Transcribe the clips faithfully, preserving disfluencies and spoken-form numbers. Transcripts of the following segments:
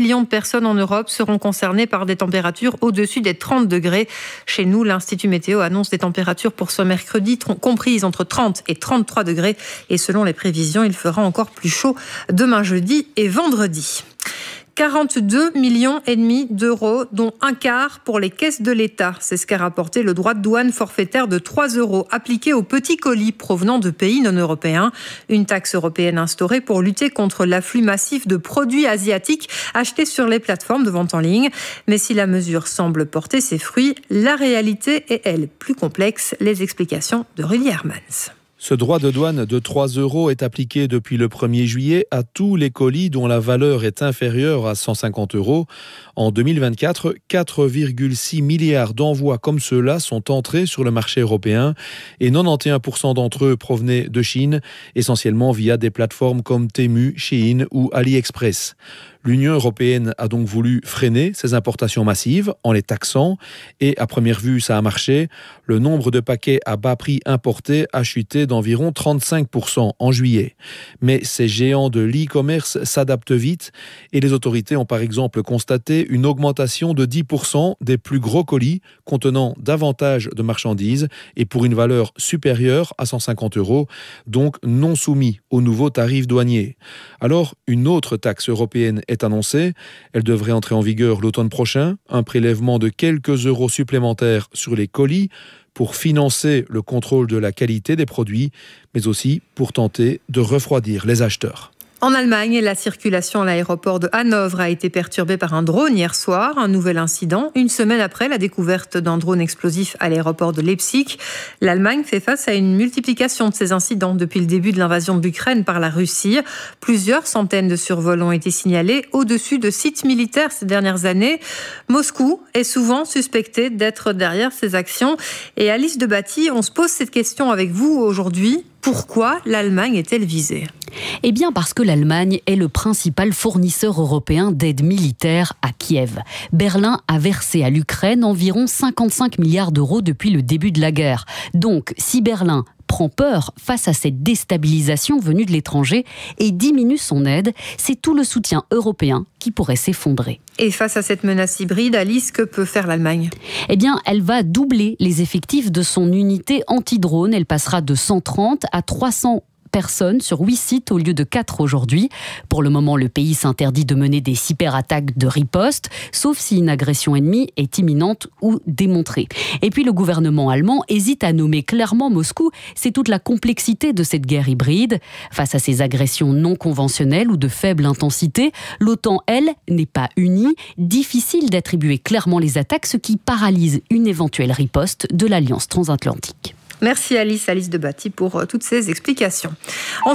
millions de personnes en Europe seront concernées par des températures au-dessus des trente degrés. Chez nous, l'Institut Météo annonce des températures pour ce mercredi comprises entre trente et trente-trois degrés. Et selon les prévisions, il fera encore plus chaud demain jeudi et vendredi. quarante-deux millions et demi d'euros, dont un quart pour les caisses de l'État. C'est ce qu'a rapporté le droit de douane forfaitaire de trois euros appliqué aux petits colis provenant de pays non européens. Une taxe européenne instaurée pour lutter contre l'afflux massif de produits asiatiques achetés sur les plateformes de vente en ligne. Mais si la mesure semble porter ses fruits, la réalité est, elle, plus complexe. Les explications de Rudy Hermans. Ce droit de douane de trois euros est appliqué depuis le premier juillet à tous les colis dont la valeur est inférieure à cent cinquante euros. En deux mille vingt-quatre, quatre virgule six milliards d'envois comme ceux-là sont entrés sur le marché européen et quatre-vingt-onze pour cent d'entre eux provenaient de Chine, essentiellement via des plateformes comme Temu, Shein ou AliExpress. L'Union européenne a donc voulu freiner ces importations massives en les taxant et à première vue ça a marché. Le nombre de paquets à bas prix importés a chuté d'environ trente-cinq pour cent en juillet. Mais ces géants de l'e-commerce s'adaptent vite et les autorités ont par exemple constaté une augmentation de dix pour cent des plus gros colis contenant davantage de marchandises et pour une valeur supérieure à cent cinquante euros, donc non soumis aux nouveaux tarifs douaniers. Alors, une autre taxe européenne est annoncée. Elle devrait entrer en vigueur l'automne prochain, un prélèvement de quelques euros supplémentaires sur les colis pour financer le contrôle de la qualité des produits, mais aussi pour tenter de refroidir les acheteurs. En Allemagne, la circulation à l'aéroport de Hanovre a été perturbée par un drone hier soir. Un nouvel incident, une semaine après la découverte d'un drone explosif à l'aéroport de Leipzig. L'Allemagne fait face à une multiplication de ces incidents depuis le début de l'invasion de l'Ukraine par la Russie. Plusieurs centaines de survols ont été signalés au-dessus de sites militaires ces dernières années. Moscou est souvent suspecté d'être derrière ces actions. Et Alice de Batty, on se pose cette question avec vous aujourd'hui. Pourquoi l'Allemagne est-elle visée ? Eh bien parce que l'Allemagne est le principal fournisseur européen d'aide militaire à Kiev. Berlin a versé à l'Ukraine environ cinquante-cinq milliards d'euros depuis le début de la guerre. Donc, si Berlin prend peur face à cette déstabilisation venue de l'étranger et diminue son aide, c'est tout le soutien européen qui pourrait s'effondrer. Et face à cette menace hybride, Alice, que peut faire l'Allemagne ? Eh bien, elle va doubler les effectifs de son unité anti-drone. Elle passera de cent trente à trois cents personnes sur huit sites au lieu de quatre aujourd'hui. Pour le moment, le pays s'interdit de mener des cyberattaques de riposte, sauf si une agression ennemie est imminente ou démontrée. Et puis le gouvernement allemand hésite à nommer clairement Moscou. C'est toute la complexité de cette guerre hybride. Face à ces agressions non conventionnelles ou de faible intensité, l'OTAN, elle, n'est pas unie. Difficile d'attribuer clairement les attaques, ce qui paralyse une éventuelle riposte de l'Alliance transatlantique. Merci Alice, Alice de Batty pour toutes ces explications. En...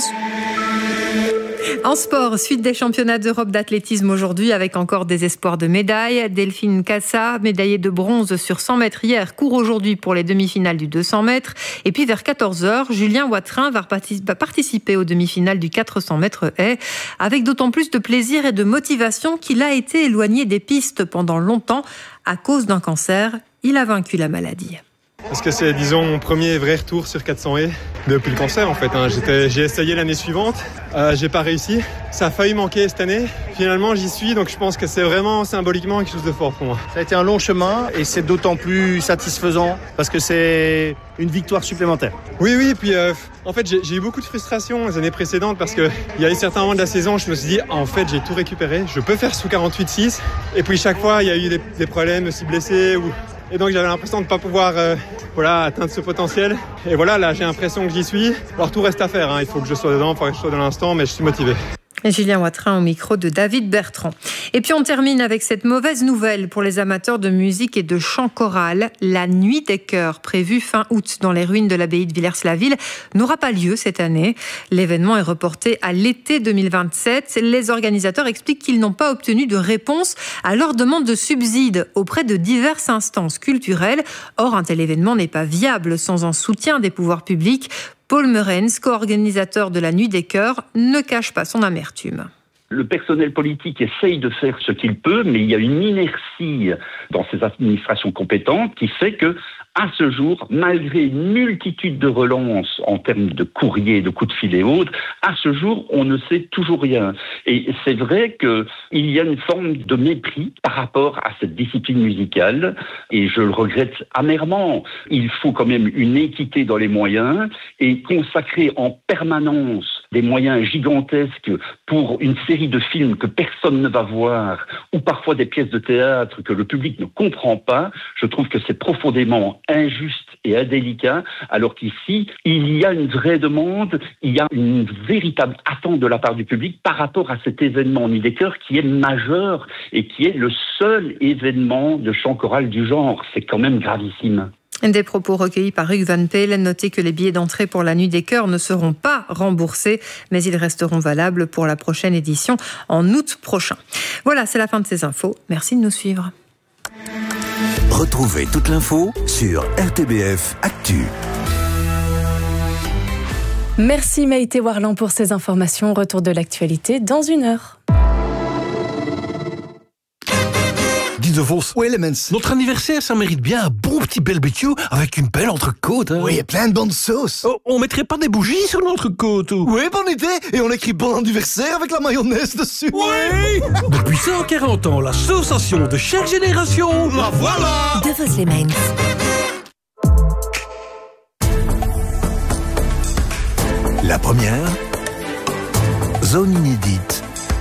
En sport, suite des championnats d'Europe d'athlétisme aujourd'hui avec encore des espoirs de médailles. Delphine Cassa, médaillée de bronze sur cent mètres hier, court aujourd'hui pour les demi-finales du deux cents mètres. Et puis vers quatorze heures, Julien Watrin va participer aux demi-finales du quatre cents mètres haies avec d'autant plus de plaisir et de motivation qu'il a été éloigné des pistes pendant longtemps à cause d'un cancer. Il a vaincu la maladie. Parce que c'est, disons, mon premier vrai retour sur quatre cents haies depuis le cancer, en fait. Hein. J'étais, j'ai essayé l'année suivante, euh, j'ai pas réussi. Ça a failli manquer cette année. Finalement, j'y suis, donc je pense que c'est vraiment symboliquement quelque chose de fort pour moi. Ça a été un long chemin et c'est d'autant plus satisfaisant parce que c'est une victoire supplémentaire. Oui, oui, puis euh, en fait, j'ai, j'ai eu beaucoup de frustration les années précédentes parce qu'il y a eu certains moments de la saison, je me suis dit, en fait, j'ai tout récupéré, je peux faire sous quarante-huit six. Et puis chaque fois, il y a eu des, des problèmes, aussi blessé ou... Et donc j'avais l'impression de ne pas pouvoir euh, voilà, atteindre ce potentiel. Et voilà, là j'ai l'impression que j'y suis. Alors tout reste à faire, hein. Il faut que je sois dedans, il faut que je sois dans l'instant, mais je suis motivé. Julien Watrin au micro de David Bertrand. Et puis on termine avec cette mauvaise nouvelle pour les amateurs de musique et de chant choral. La Nuit des Chœurs, prévue fin août dans les ruines de l'abbaye de Villers-la-Ville, n'aura pas lieu cette année. L'événement est reporté à l'été deux mille vingt-sept. Les organisateurs expliquent qu'ils n'ont pas obtenu de réponse à leur demande de subsides auprès de diverses instances culturelles. Or, un tel événement n'est pas viable sans un soutien des pouvoirs publics. Paul Meurens, co-organisateur de la Nuit des Chœurs, ne cache pas son amertume. Le personnel politique essaye de faire ce qu'il peut, mais il y a une inertie dans ces administrations compétentes qui fait que, À ce jour, malgré une multitude de relances en termes de courriers, de coups de fil et autres, à ce jour, on ne sait toujours rien. Et c'est vrai qu'il y a une forme de mépris par rapport à cette discipline musicale, et je le regrette amèrement. Il faut quand même une équité dans les moyens, et consacrer en permanence des moyens gigantesques pour une série de films que personne ne va voir, ou parfois des pièces de théâtre que le public ne comprend pas, je trouve que c'est profondément injuste et indélicat, alors qu'ici, il y a une vraie demande, il y a une véritable attente de la part du public par rapport à cet événement Nuit des Chœurs qui est majeur et qui est le seul événement de chant choral du genre. C'est quand même gravissime. Des propos recueillis par Hugues Van Pelen. Notez que les billets d'entrée pour la Nuit des Chœurs ne seront pas remboursés, mais ils resteront valables pour la prochaine édition en août prochain. Voilà, c'est la fin de ces infos. Merci de nous suivre. Retrouvez toute l'info sur R T B F Actu. Merci Maïté Warlan pour ces informations. Retour de l'actualité dans une heure. Guy de Vos. Oui, les mens. Notre anniversaire, ça mérite bien un bon petit barbecue avec une belle entrecôte. Hein. Oui, et plein de bonnes sauces. Oh, on mettrait pas des bougies sur l'entrecôte ou... Oui, bonne idée. Et on écrit bon anniversaire avec la mayonnaise dessus. Oui. Depuis cent quarante ans, l'association de chaque génération. La voilà. De Vos les mens. La première, zone inédite,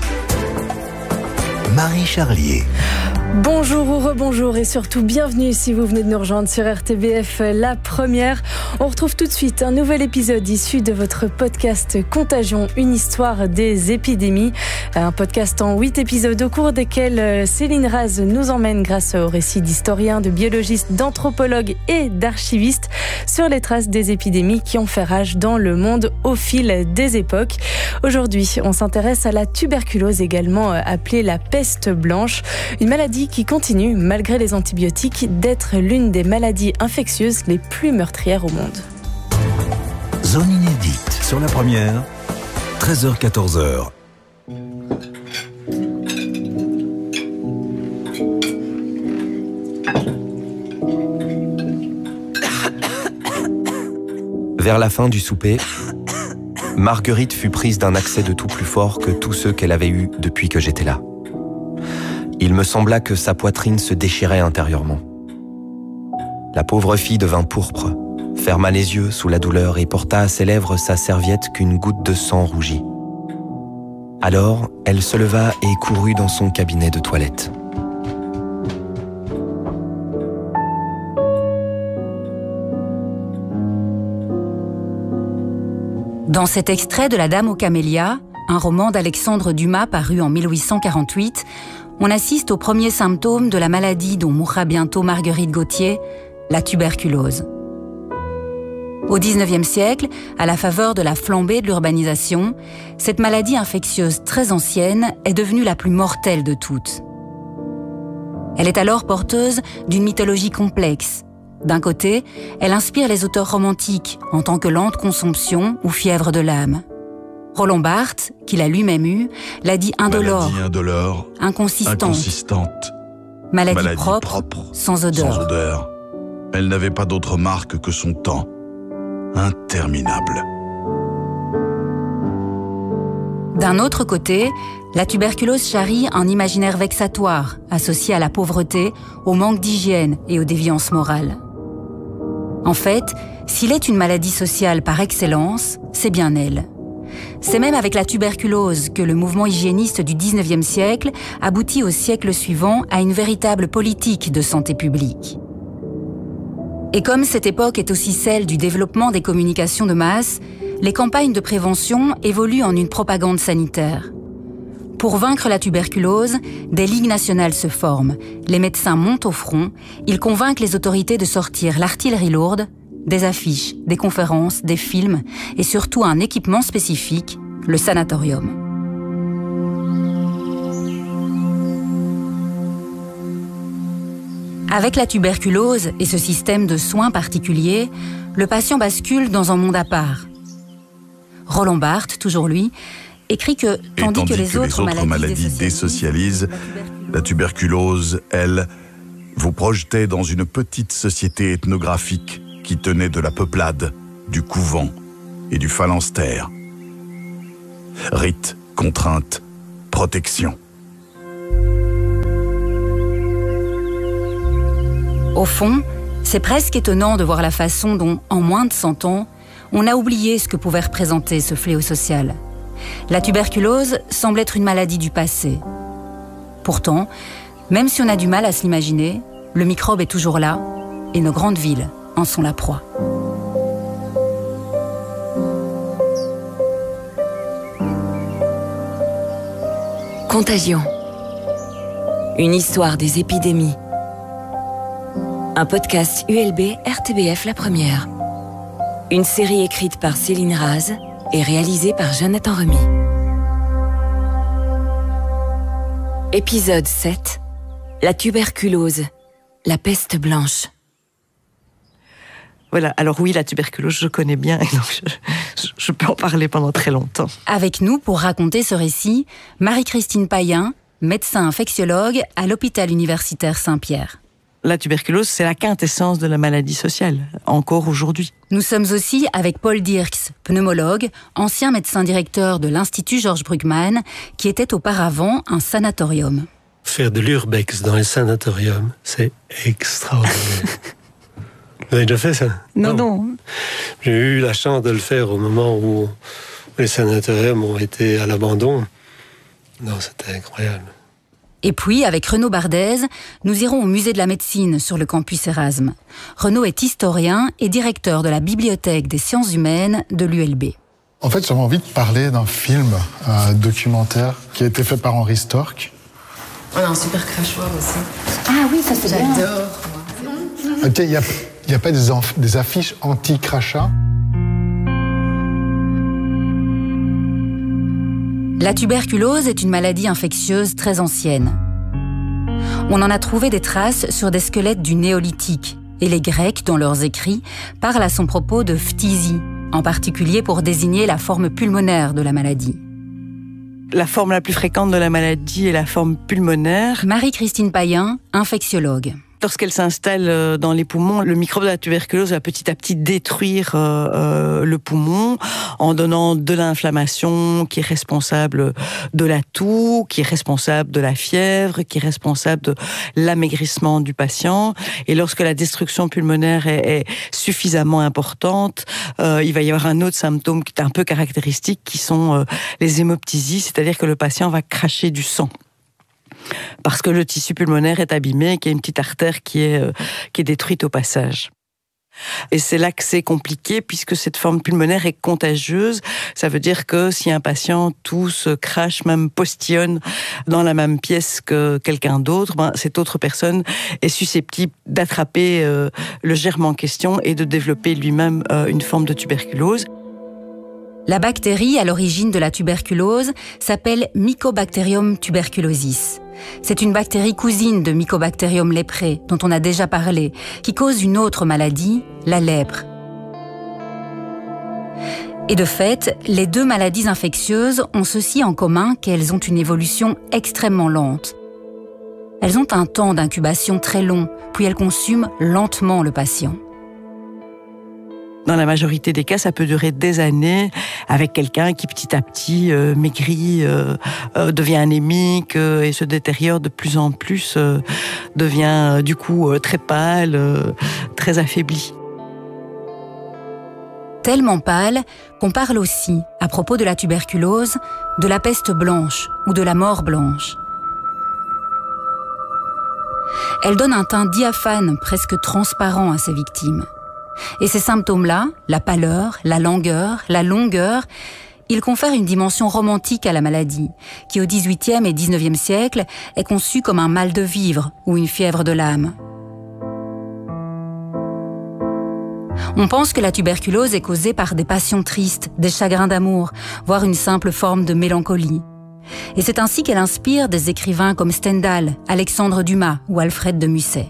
Marie Charlier. Bonjour ou rebonjour et surtout bienvenue si vous venez de nous rejoindre sur R T B F La Première. On retrouve tout de suite un nouvel épisode issu de votre podcast Contagion, une histoire des épidémies. Un podcast en huit épisodes au cours desquels Céline Raz nous emmène grâce aux récits d'historiens, de biologistes, d'anthropologues et d'archivistes sur les traces des épidémies qui ont fait rage dans le monde au fil des époques. Aujourd'hui, on s'intéresse à la tuberculose, également appelée la peste blanche, une maladie qui continue, malgré les antibiotiques, d'être l'une des maladies infectieuses les plus meurtrières au monde. Zone inédite sur La Première, treize heures quatorze heures. Vers la fin du souper, Marguerite fut prise d'un accès de toux plus fort que tous ceux qu'elle avait eus depuis que j'étais là. Il me sembla que sa poitrine se déchirait intérieurement. La pauvre fille devint pourpre, ferma les yeux sous la douleur et porta à ses lèvres sa serviette qu'une goutte de sang rougit. Alors, elle se leva et courut dans son cabinet de toilette. Dans cet extrait de La Dame aux camélias, un roman d'Alexandre Dumas paru en mille huit cent quarante-huit, on assiste aux premiers symptômes de la maladie dont mourra bientôt Marguerite Gauthier, la tuberculose. Au dix-neuvième siècle, à la faveur de la flambée de l'urbanisation, cette maladie infectieuse très ancienne est devenue la plus mortelle de toutes. Elle est alors porteuse d'une mythologie complexe. D'un côté, elle inspire les auteurs romantiques en tant que lente consomption ou fièvre de l'âme. Roland Barthes, qui l'a lui-même eu, l'a dit indolore, maladie indolore, inconsistante, inconsistante maladie, maladie propre, propre, sans odeur. sans odeur. Elle n'avait pas d'autre marque que son temps, interminable. D'un autre côté, la tuberculose charrie un imaginaire vexatoire, associé à la pauvreté, au manque d'hygiène et aux déviances morales. En fait, s'il est une maladie sociale par excellence, c'est bien elle. C'est même avec la tuberculose que le mouvement hygiéniste du dix-neuvième siècle aboutit au siècle suivant à une véritable politique de santé publique. Et comme cette époque est aussi celle du développement des communications de masse, les campagnes de prévention évoluent en une propagande sanitaire. Pour vaincre la tuberculose, des ligues nationales se forment, les médecins montent au front, ils convainquent les autorités de sortir l'artillerie lourde, des affiches, des conférences, des films et surtout un équipement spécifique, le sanatorium. Avec la tuberculose et ce système de soins particulier, le patient bascule dans un monde à part. Roland Barthes, toujours lui, écrit que tandis, tandis que les que autres, les autres maladies, maladies désocialisent, la tuberculose, elle, vous projetez dans une petite société ethnographique qui tenait de la peuplade, du couvent et du phalanstère. Rites, contraintes, protection. Au fond, c'est presque étonnant de voir la façon dont, en moins de cent ans, on a oublié ce que pouvait représenter ce fléau social. La tuberculose semble être une maladie du passé. Pourtant, même si on a du mal à se l'imaginer, le microbe est toujours là et nos grandes villes en sont la proie. Contagion. Une histoire des épidémies. Un podcast U L B R T B F La Première. Une série écrite par Céline Raz et réalisée par Jonathan Remy. Épisode sept. La tuberculose. La peste blanche. Voilà, alors oui, la tuberculose, je connais bien, et donc je, je peux en parler pendant très longtemps. Avec nous, pour raconter ce récit, Marie-Christine Payen, médecin infectiologue à l'hôpital universitaire Saint-Pierre. La tuberculose, c'est la quintessence de la maladie sociale, encore aujourd'hui. Nous sommes aussi avec Paul Dirks, pneumologue, ancien médecin directeur de l'Institut Georges Brugmann, qui était auparavant un sanatorium. Faire de l'urbex dans les sanatoriums, c'est extraordinaire. Vous avez déjà fait ça? Non, non. non. J'ai eu la chance de le faire au moment où les sanatoriums ont été à l'abandon. Non, c'était incroyable. Et puis, avec Renaud Bardez, nous irons au musée de la médecine sur le campus Erasme. Renaud est historien et directeur de la bibliothèque des sciences humaines de l'U L B. En fait, j'avais envie de parler d'un film euh, documentaire qui a été fait par Henri Storck. On a un super crachoir aussi. Ah oui, ça c'est bien. J'adore. Ok, il n'y a, y a pas des, des affiches anti-crachat? La tuberculose est une maladie infectieuse très ancienne. On en a trouvé des traces sur des squelettes du néolithique, et les Grecs, dans leurs écrits, parlent à son propos de phtisie, en particulier pour désigner la forme pulmonaire de la maladie. La forme la plus fréquente de la maladie est la forme pulmonaire. Marie-Christine Payen, infectiologue. Lorsqu'elle s'installe dans les poumons, le microbe de la tuberculose va petit à petit détruire euh, euh, le poumon en donnant de l'inflammation qui est responsable de la toux, qui est responsable de la fièvre, qui est responsable de l'amaigrissement du patient. Et lorsque la destruction pulmonaire est, est suffisamment importante, euh, il va y avoir un autre symptôme qui est un peu caractéristique, qui sont euh, les hémoptysies, c'est-à-dire que le patient va cracher du sang. Parce que le tissu pulmonaire est abîmé et qu'il y a une petite artère qui est, euh, qui est détruite au passage. Et c'est là que c'est compliqué, puisque cette forme pulmonaire est contagieuse. Ça veut dire que si un patient tousse, crache, même postillonne dans la même pièce que quelqu'un d'autre, ben, cette autre personne est susceptible d'attraper euh, le germe en question et de développer lui-même euh, une forme de tuberculose. La bactérie à l'origine de la tuberculose s'appelle Mycobacterium tuberculosis. C'est une bactérie cousine de Mycobacterium leprae, dont on a déjà parlé, qui cause une autre maladie, la lèpre. Et de fait, les deux maladies infectieuses ont ceci en commun qu'elles ont une évolution extrêmement lente. Elles ont un temps d'incubation très long, puis elles consument lentement le patient. Dans la majorité des cas, ça peut durer des années avec quelqu'un qui petit à petit euh, maigrit, euh, euh, devient anémique euh, et se détériore de plus en plus, euh, devient euh, du coup euh, très pâle, euh, très affaibli. Tellement pâle qu'on parle aussi, à propos de la tuberculose, de la peste blanche ou de la mort blanche. Elle donne un teint diaphane, presque transparent à ses victimes. Et ces symptômes-là, la pâleur, la langueur, la longueur, ils confèrent une dimension romantique à la maladie, qui au dix-huitième et dix-neuvième siècle est conçue comme un mal de vivre ou une fièvre de l'âme. On pense que la tuberculose est causée par des passions tristes, des chagrins d'amour, voire une simple forme de mélancolie. Et c'est ainsi qu'elle inspire des écrivains comme Stendhal, Alexandre Dumas ou Alfred de Musset.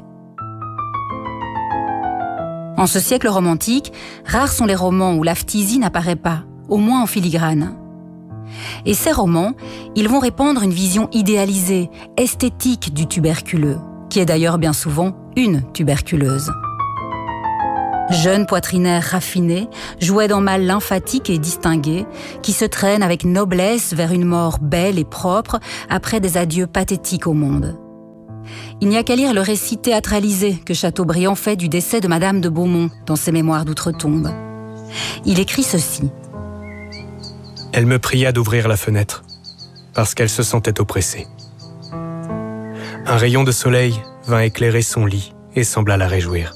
En ce siècle romantique, rares sont les romans où la phtisie n'apparaît pas, au moins en filigrane. Et ces romans, ils vont répandre une vision idéalisée, esthétique du tuberculeux, qui est d'ailleurs bien souvent une tuberculeuse. Jeune poitrinaire raffiné, jouet d'en mâle lymphatique et distingué, qui se traîne avec noblesse vers une mort belle et propre après des adieux pathétiques au monde. Il n'y a qu'à lire le récit théâtralisé que Chateaubriand fait du décès de Madame de Beaumont dans ses mémoires d'outre-tombe. Il écrit ceci. Elle me pria d'ouvrir la fenêtre, parce qu'elle se sentait oppressée. Un rayon de soleil vint éclairer son lit et sembla la réjouir.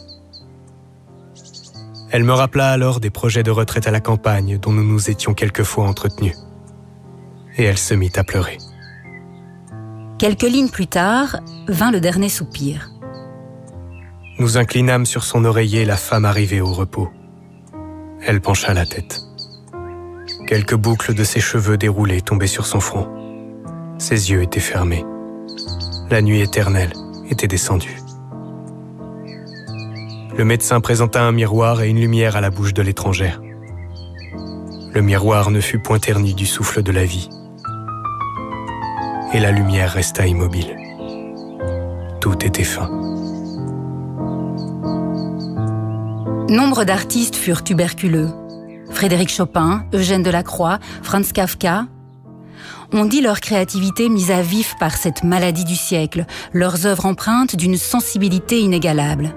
Elle me rappela alors des projets de retraite à la campagne dont nous nous étions quelquefois entretenus. Et elle se mit à pleurer. Quelques lignes plus tard, vint le dernier soupir. Nous inclinâmes sur son oreiller la femme arrivée au repos. Elle pencha la tête. Quelques boucles de ses cheveux déroulés tombaient sur son front. Ses yeux étaient fermés. La nuit éternelle était descendue. Le médecin présenta un miroir et une lumière à la bouche de l'étrangère. Le miroir ne fut point terni du souffle de la vie. Et la lumière resta immobile. Tout était fin. Nombre d'artistes furent tuberculeux. Frédéric Chopin, Eugène Delacroix, Franz Kafka. On dit leur créativité mise à vif par cette maladie du siècle, leurs œuvres empreintes d'une sensibilité inégalable.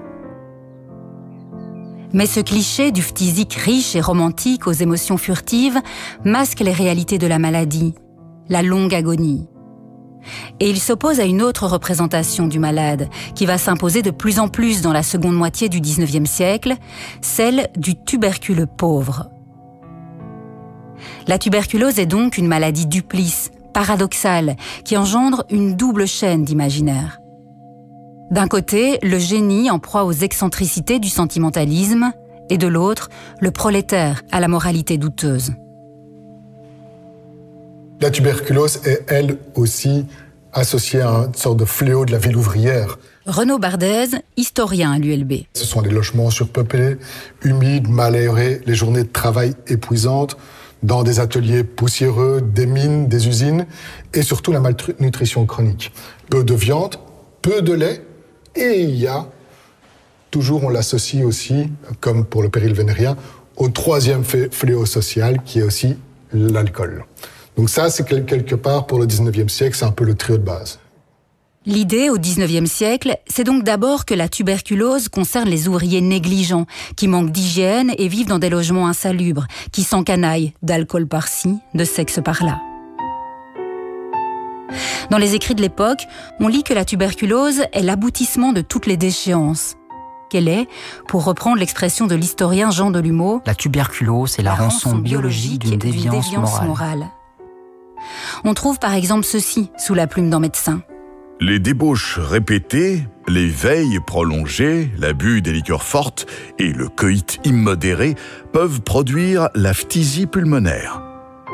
Mais ce cliché du phthisique riche et romantique aux émotions furtives masque les réalités de la maladie, la longue agonie. Et il s'oppose à une autre représentation du malade, qui va s'imposer de plus en plus dans la seconde moitié du dix-neuvième siècle, celle du tuberculeux pauvre. La tuberculose est donc une maladie duplice, paradoxale, qui engendre une double chaîne d'imaginaire. D'un côté, le génie en proie aux excentricités du sentimentalisme, et de l'autre, le prolétaire à la moralité douteuse. La tuberculose est, elle aussi, associée à une sorte de fléau de la ville ouvrière. Renaud Bardez, historien à l'U L B. Ce sont des logements surpeuplés, humides, mal aérés, les journées de travail épuisantes, dans des ateliers poussiéreux, des mines, des usines, et surtout la malnutrition chronique. Peu de viande, peu de lait, et il y a, toujours on l'associe aussi, comme pour le péril vénérien, au troisième fléau social, qui est aussi l'alcool. Donc ça, c'est quelque part, pour le dix-neuvième siècle, c'est un peu le trio de base. L'idée, au dix-neuvième siècle, c'est donc d'abord que la tuberculose concerne les ouvriers négligents, qui manquent d'hygiène et vivent dans des logements insalubres, qui s'encanaillent d'alcool par-ci, de sexe par-là. Dans les écrits de l'époque, on lit que la tuberculose est l'aboutissement de toutes les déchéances. Qu'elle est, pour reprendre l'expression de l'historien Jean Delumeau, la tuberculose est la, la rançon biologique d'une déviance, déviance morale. morale. On trouve par exemple ceci sous la plume d'un médecin. Les débauches répétées, les veilles prolongées, l'abus des liqueurs fortes et le coït immodéré peuvent produire la phtisie pulmonaire.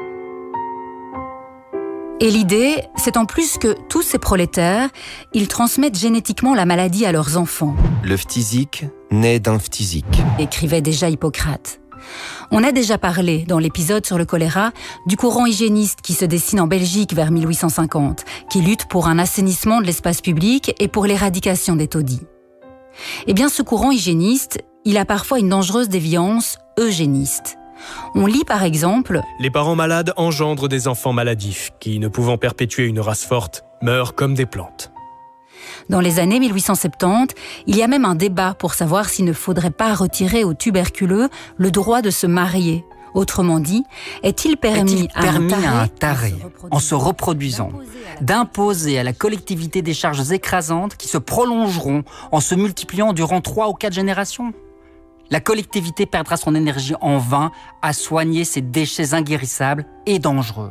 Et l'idée, c'est en plus que tous ces prolétaires, ils transmettent génétiquement la maladie à leurs enfants. Le phtisique naît d'un phtisique, écrivait déjà Hippocrate. On a déjà parlé, dans l'épisode sur le choléra, du courant hygiéniste qui se dessine en Belgique vers mille huit cent cinquante, qui lutte pour un assainissement de l'espace public et pour l'éradication des taudis. Eh bien, ce courant hygiéniste, il a parfois une dangereuse déviance eugéniste. On lit par exemple « Les parents malades engendrent des enfants maladifs qui, ne pouvant perpétuer une race forte, meurent comme des plantes. » Dans les années mille huit cent soixante-dix, il y a même un débat pour savoir s'il ne faudrait pas retirer aux tuberculeux le droit de se marier. Autrement dit, est-il permis, est-il permis à un taré, à un taré en se reproduisant, d'imposer à la collectivité des charges écrasantes qui se prolongeront en se multipliant durant trois ou quatre générations ? La collectivité perdra son énergie en vain à soigner ces déchets inguérissables et dangereux.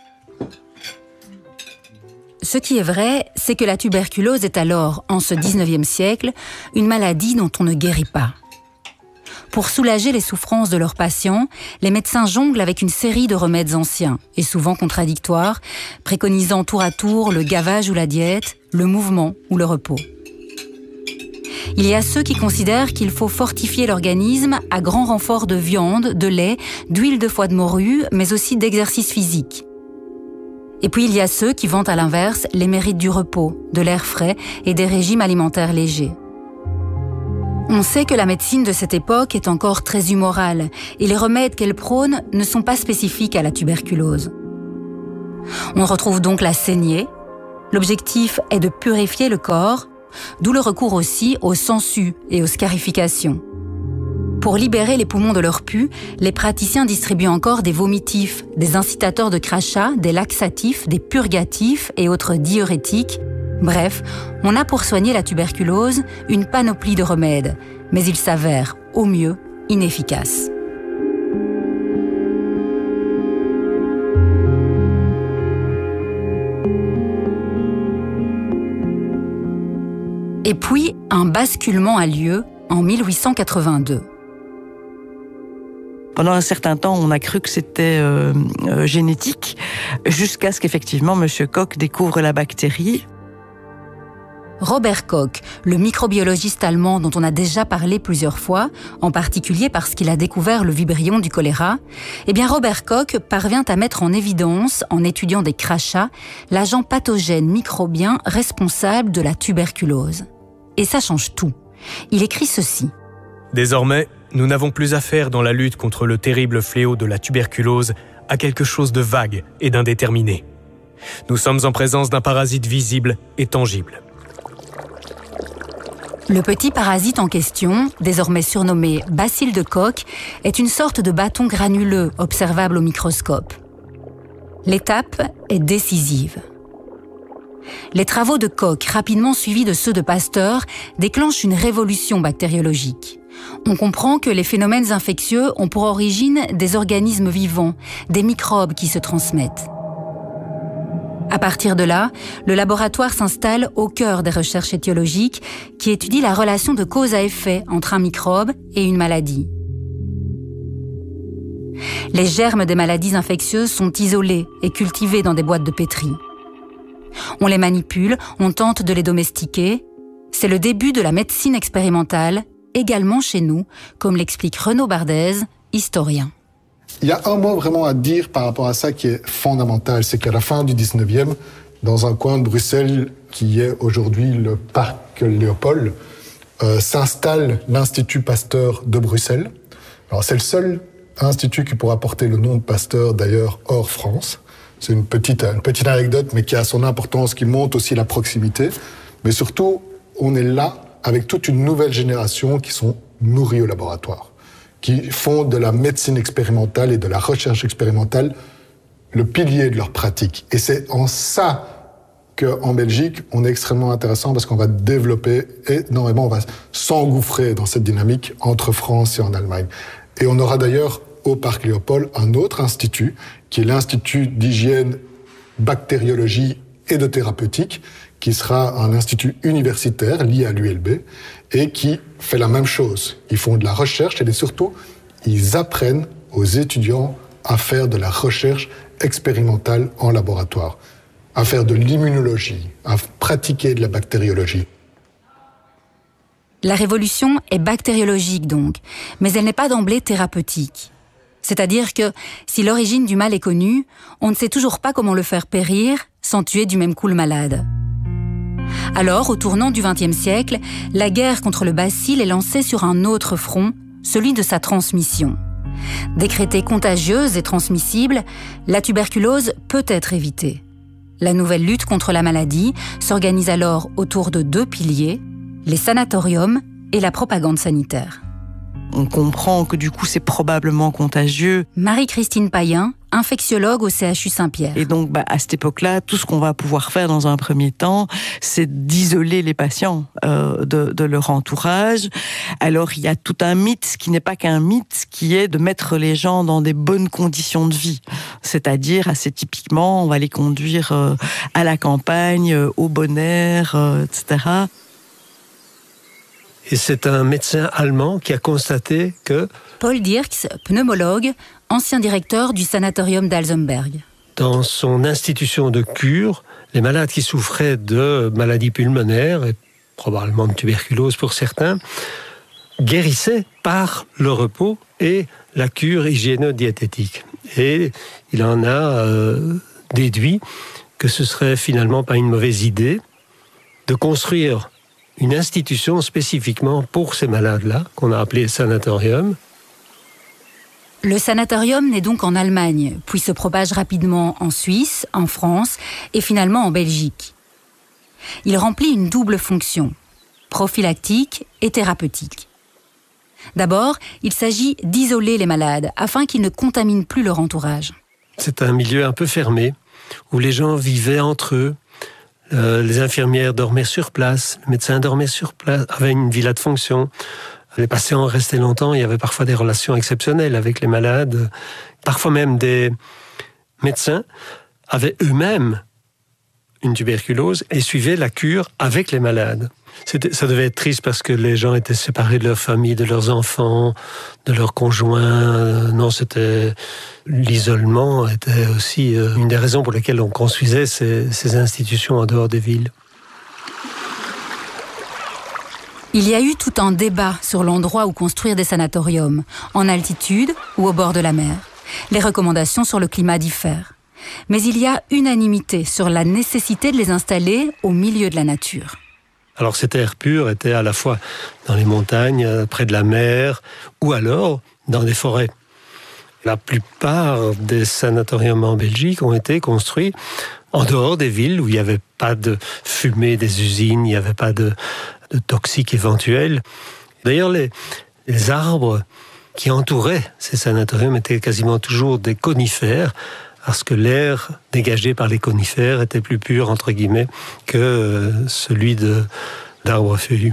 Ce qui est vrai, c'est que la tuberculose est alors, en ce dix-neuvième siècle, une maladie dont on ne guérit pas. Pour soulager les souffrances de leurs patients, les médecins jonglent avec une série de remèdes anciens, et souvent contradictoires, préconisant tour à tour le gavage ou la diète, le mouvement ou le repos. Il y a ceux qui considèrent qu'il faut fortifier l'organisme à grand renfort de viande, de lait, d'huile de foie de morue, mais aussi d'exercice physique. Et puis il y a ceux qui vantent à l'inverse les mérites du repos, de l'air frais et des régimes alimentaires légers. On sait que la médecine de cette époque est encore très humorale et les remèdes qu'elle prône ne sont pas spécifiques à la tuberculose. On retrouve donc la saignée. L'objectif est de purifier le corps, d'où le recours aussi aux sangsues et aux scarifications. Pour libérer les poumons de leur pus, les praticiens distribuent encore des vomitifs, des incitateurs de crachat, des laxatifs, des purgatifs et autres diurétiques. Bref, on a pour soigner la tuberculose une panoplie de remèdes, mais ils s'avèrent, au mieux, inefficaces. Et puis, un basculement a lieu en mille huit cent quatre-vingt-deux. Pendant un certain temps, on a cru que c'était euh, euh, génétique, jusqu'à ce qu'effectivement, M. Koch découvre la bactérie. Robert Koch, le microbiologiste allemand dont on a déjà parlé plusieurs fois, en particulier parce qu'il a découvert le vibrion du choléra, eh bien Robert Koch parvient à mettre en évidence, en étudiant des crachats, l'agent pathogène microbien responsable de la tuberculose. Et ça change tout. Il écrit ceci. Désormais, nous n'avons plus affaire dans la lutte contre le terrible fléau de la tuberculose à quelque chose de vague et d'indéterminé. Nous sommes en présence d'un parasite visible et tangible. Le petit parasite en question, désormais surnommé bacille de Koch, est une sorte de bâton granuleux observable au microscope. L'étape est décisive. Les travaux de Koch, rapidement suivis de ceux de Pasteur, déclenchent une révolution bactériologique. On comprend que les phénomènes infectieux ont pour origine des organismes vivants, des microbes qui se transmettent. À partir de là, le laboratoire s'installe au cœur des recherches étiologiques qui étudient la relation de cause à effet entre un microbe et une maladie. Les germes des maladies infectieuses sont isolés et cultivés dans des boîtes de pétri. On les manipule, on tente de les domestiquer. C'est le début de la médecine expérimentale, également chez nous, comme l'explique Renaud Bardez, historien. Il y a un mot vraiment à dire par rapport à ça qui est fondamental, c'est qu'à la fin du dix-neuvième, dans un coin de Bruxelles qui est aujourd'hui le parc Léopold, euh, s'installe l'Institut Pasteur de Bruxelles. Alors c'est le seul institut qui pourra porter le nom de Pasteur d'ailleurs hors France. C'est une petite, une petite anecdote, mais qui a son importance, qui montre aussi la proximité. Mais surtout, on est là avec toute une nouvelle génération qui sont nourris au laboratoire, qui font de la médecine expérimentale et de la recherche expérimentale le pilier de leur pratique. Et c'est en ça qu'en Belgique, on est extrêmement intéressant parce qu'on va développer énormément, on va s'engouffrer dans cette dynamique entre France et en Allemagne. Et on aura d'ailleurs au Parc Léopold un autre institut, qui est l'Institut d'hygiène, bactériologie et de thérapeutique, qui sera un institut universitaire lié à l'U L B et qui fait la même chose. Ils font de la recherche et surtout, ils apprennent aux étudiants à faire de la recherche expérimentale en laboratoire, à faire de l'immunologie, à pratiquer de la bactériologie. La révolution est bactériologique donc, mais elle n'est pas d'emblée thérapeutique. C'est-à-dire que, si l'origine du mal est connue, on ne sait toujours pas comment le faire périr sans tuer du même coup le malade. Alors, au tournant du vingtième siècle, la guerre contre le bacille est lancée sur un autre front, celui de sa transmission. Décrétée contagieuse et transmissible, la tuberculose peut être évitée. La nouvelle lutte contre la maladie s'organise alors autour de deux piliers, les sanatoriums et la propagande sanitaire. On comprend que du coup c'est probablement contagieux. Marie-Christine Payen, infectiologue au C H U Saint-Pierre. Et donc bah, à cette époque-là, tout ce qu'on va pouvoir faire dans un premier temps, c'est d'isoler les patients euh, de, de leur entourage. Alors il y a tout un mythe qui n'est pas qu'un mythe, qui est de mettre les gens dans des bonnes conditions de vie. C'est-à-dire assez typiquement, on va les conduire euh, à la campagne, euh, au bon air, euh, et cetera. Et c'est un médecin allemand qui a constaté que... Paul Dirks, pneumologue, ancien directeur du sanatorium d'Alzenberg. Dans son institution de cure, les malades qui souffraient de maladies pulmonaires, et probablement de tuberculose pour certains, guérissaient par le repos et la cure hygiéno-diététique. Et il en a euh, déduit que ce serait finalement pas une mauvaise idée de construire une institution spécifiquement pour ces malades-là, qu'on a appelé sanatorium. Le sanatorium naît donc en Allemagne, puis se propage rapidement en Suisse, en France et finalement en Belgique. Il remplit une double fonction, prophylactique et thérapeutique. D'abord, il s'agit d'isoler les malades afin qu'ils ne contaminent plus leur entourage. C'est un milieu un peu fermé, où les gens vivaient entre eux. Euh, les infirmières dormaient sur place, le médecin dormait sur place, avait une villa de fonction. Les patients restaient longtemps, il y avait parfois des relations exceptionnelles avec les malades. Parfois même des médecins avaient eux-mêmes une tuberculose et suivaient la cure avec les malades. C'était, ça devait être triste parce que les gens étaient séparés de leur famille, de leurs enfants, de leurs conjoints. Non, c'était... L'isolement était aussi une des raisons pour lesquelles on construisait ces, ces institutions en dehors des villes. Il y a eu tout un débat sur l'endroit où construire des sanatoriums, en altitude ou au bord de la mer. Les recommandations sur le climat diffèrent. Mais il y a unanimité sur la nécessité de les installer au milieu de la nature. Alors cet air pur était à la fois dans les montagnes, près de la mer, ou alors dans des forêts. La plupart des sanatoriums en Belgique ont été construits en dehors des villes où il n'y avait pas de fumée des usines, il n'y avait pas de, de toxiques éventuels. D'ailleurs, les, les arbres qui entouraient ces sanatoriums étaient quasiment toujours des conifères, parce que l'air dégagé par les conifères était plus pur, entre guillemets, que celui de, d'arbres feuillus.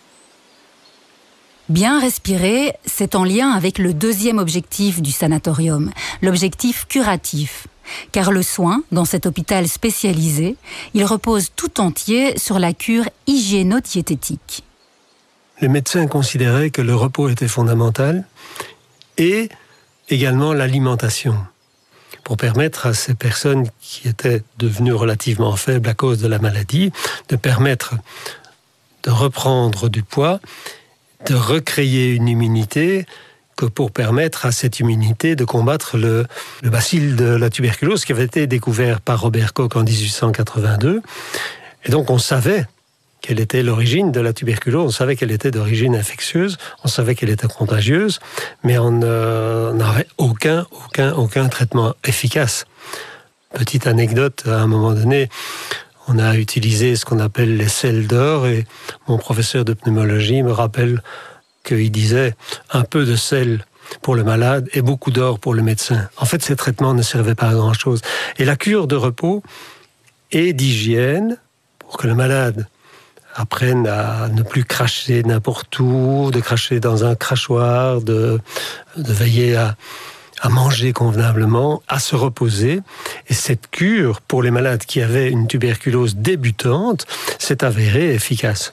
Bien respirer, c'est en lien avec le deuxième objectif du sanatorium, l'objectif curatif. Car le soin, dans cet hôpital spécialisé, il repose tout entier sur la cure hygiéno-diététique. Les médecins considéraient que le repos était fondamental et également l'alimentation, pour permettre à ces personnes qui étaient devenues relativement faibles à cause de la maladie, de permettre de reprendre du poids, de recréer une immunité, que pour permettre à cette immunité de combattre le, le bacille de la tuberculose qui avait été découvert par Robert Koch en dix-huit cent quatre-vingt-deux. Et donc on savait quelle était l'origine de la tuberculose, on savait qu'elle était d'origine infectieuse, on savait qu'elle était contagieuse, mais on n'avait aucun, aucun, aucun traitement efficace. Petite anecdote, à un moment donné, on a utilisé ce qu'on appelle les sels d'or et mon professeur de pneumologie me rappelle qu'il disait un peu de sel pour le malade et beaucoup d'or pour le médecin. En fait, ces traitements ne servaient pas à grand-chose. Et la cure de repos et d'hygiène, pour que le malade apprenne à ne plus cracher n'importe où, de cracher dans un crachoir, de, de veiller à, à manger convenablement, à se reposer. Et cette cure, pour les malades qui avaient une tuberculose débutante, s'est avérée efficace.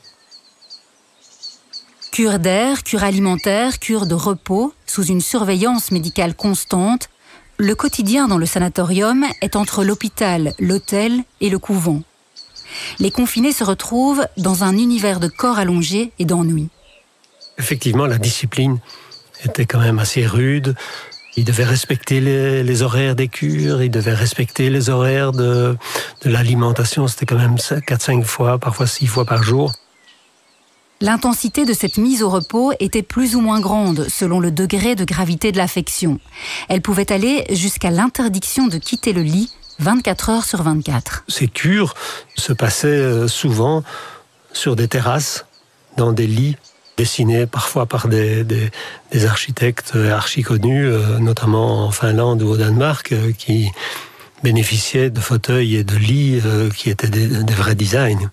Cure d'air, cure alimentaire, cure de repos, sous une surveillance médicale constante, le quotidien dans le sanatorium est entre l'hôpital, l'hôtel et le couvent. Les confinés se retrouvent dans un univers de corps allongés et d'ennui. Effectivement, la discipline était quand même assez rude. Ils devaient respecter les, les horaires des cures, ils devaient respecter les horaires de, de l'alimentation. C'était quand même quatre cinq fois, parfois six fois par jour. L'intensité de cette mise au repos était plus ou moins grande selon le degré de gravité de l'affection. Elle pouvait aller jusqu'à l'interdiction de quitter le lit vingt-quatre heures sur vingt-quatre. Ces cures se passaient souvent sur des terrasses, dans des lits dessinés parfois par des, des, des architectes archi connus, notamment en Finlande ou au Danemark, qui bénéficiaient de fauteuils et de lits qui étaient des, des vrais designs.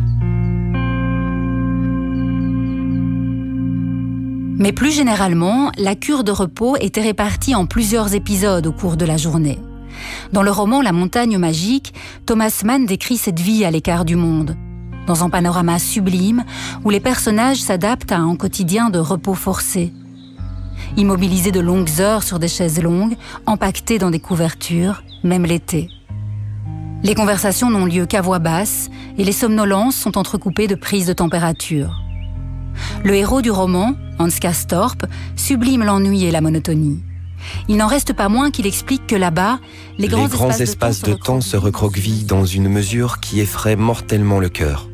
Mais plus généralement, la cure de repos était répartie en plusieurs épisodes au cours de la journée. Dans le roman La montagne magique, Thomas Mann décrit cette vie à l'écart du monde, dans un panorama sublime où les personnages s'adaptent à un quotidien de repos forcé. Immobilisés de longues heures sur des chaises longues, empaquetés dans des couvertures, même l'été. Les conversations n'ont lieu qu'à voix basse et les somnolences sont entrecoupées de prises de température. Le héros du roman, Hans Castorp, sublime l'ennui et la monotonie. Il n'en reste pas moins qu'il explique que là-bas, les grands, les grands espaces, espaces de, de temps se recroquevillent dans une mesure qui effraie mortellement le cœur.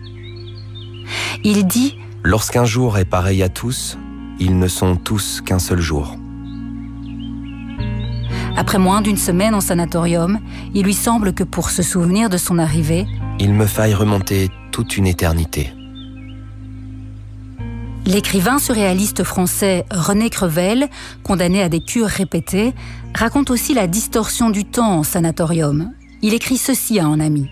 Il dit « Lorsqu'un jour est pareil à tous, ils ne sont tous qu'un seul jour. » Après moins d'une semaine en sanatorium, il lui semble que pour se souvenir de son arrivée, il me faille remonter toute une éternité. L'écrivain surréaliste français René Crevel, condamné à des cures répétées, raconte aussi la distorsion du temps en sanatorium. Il écrit ceci à un ami.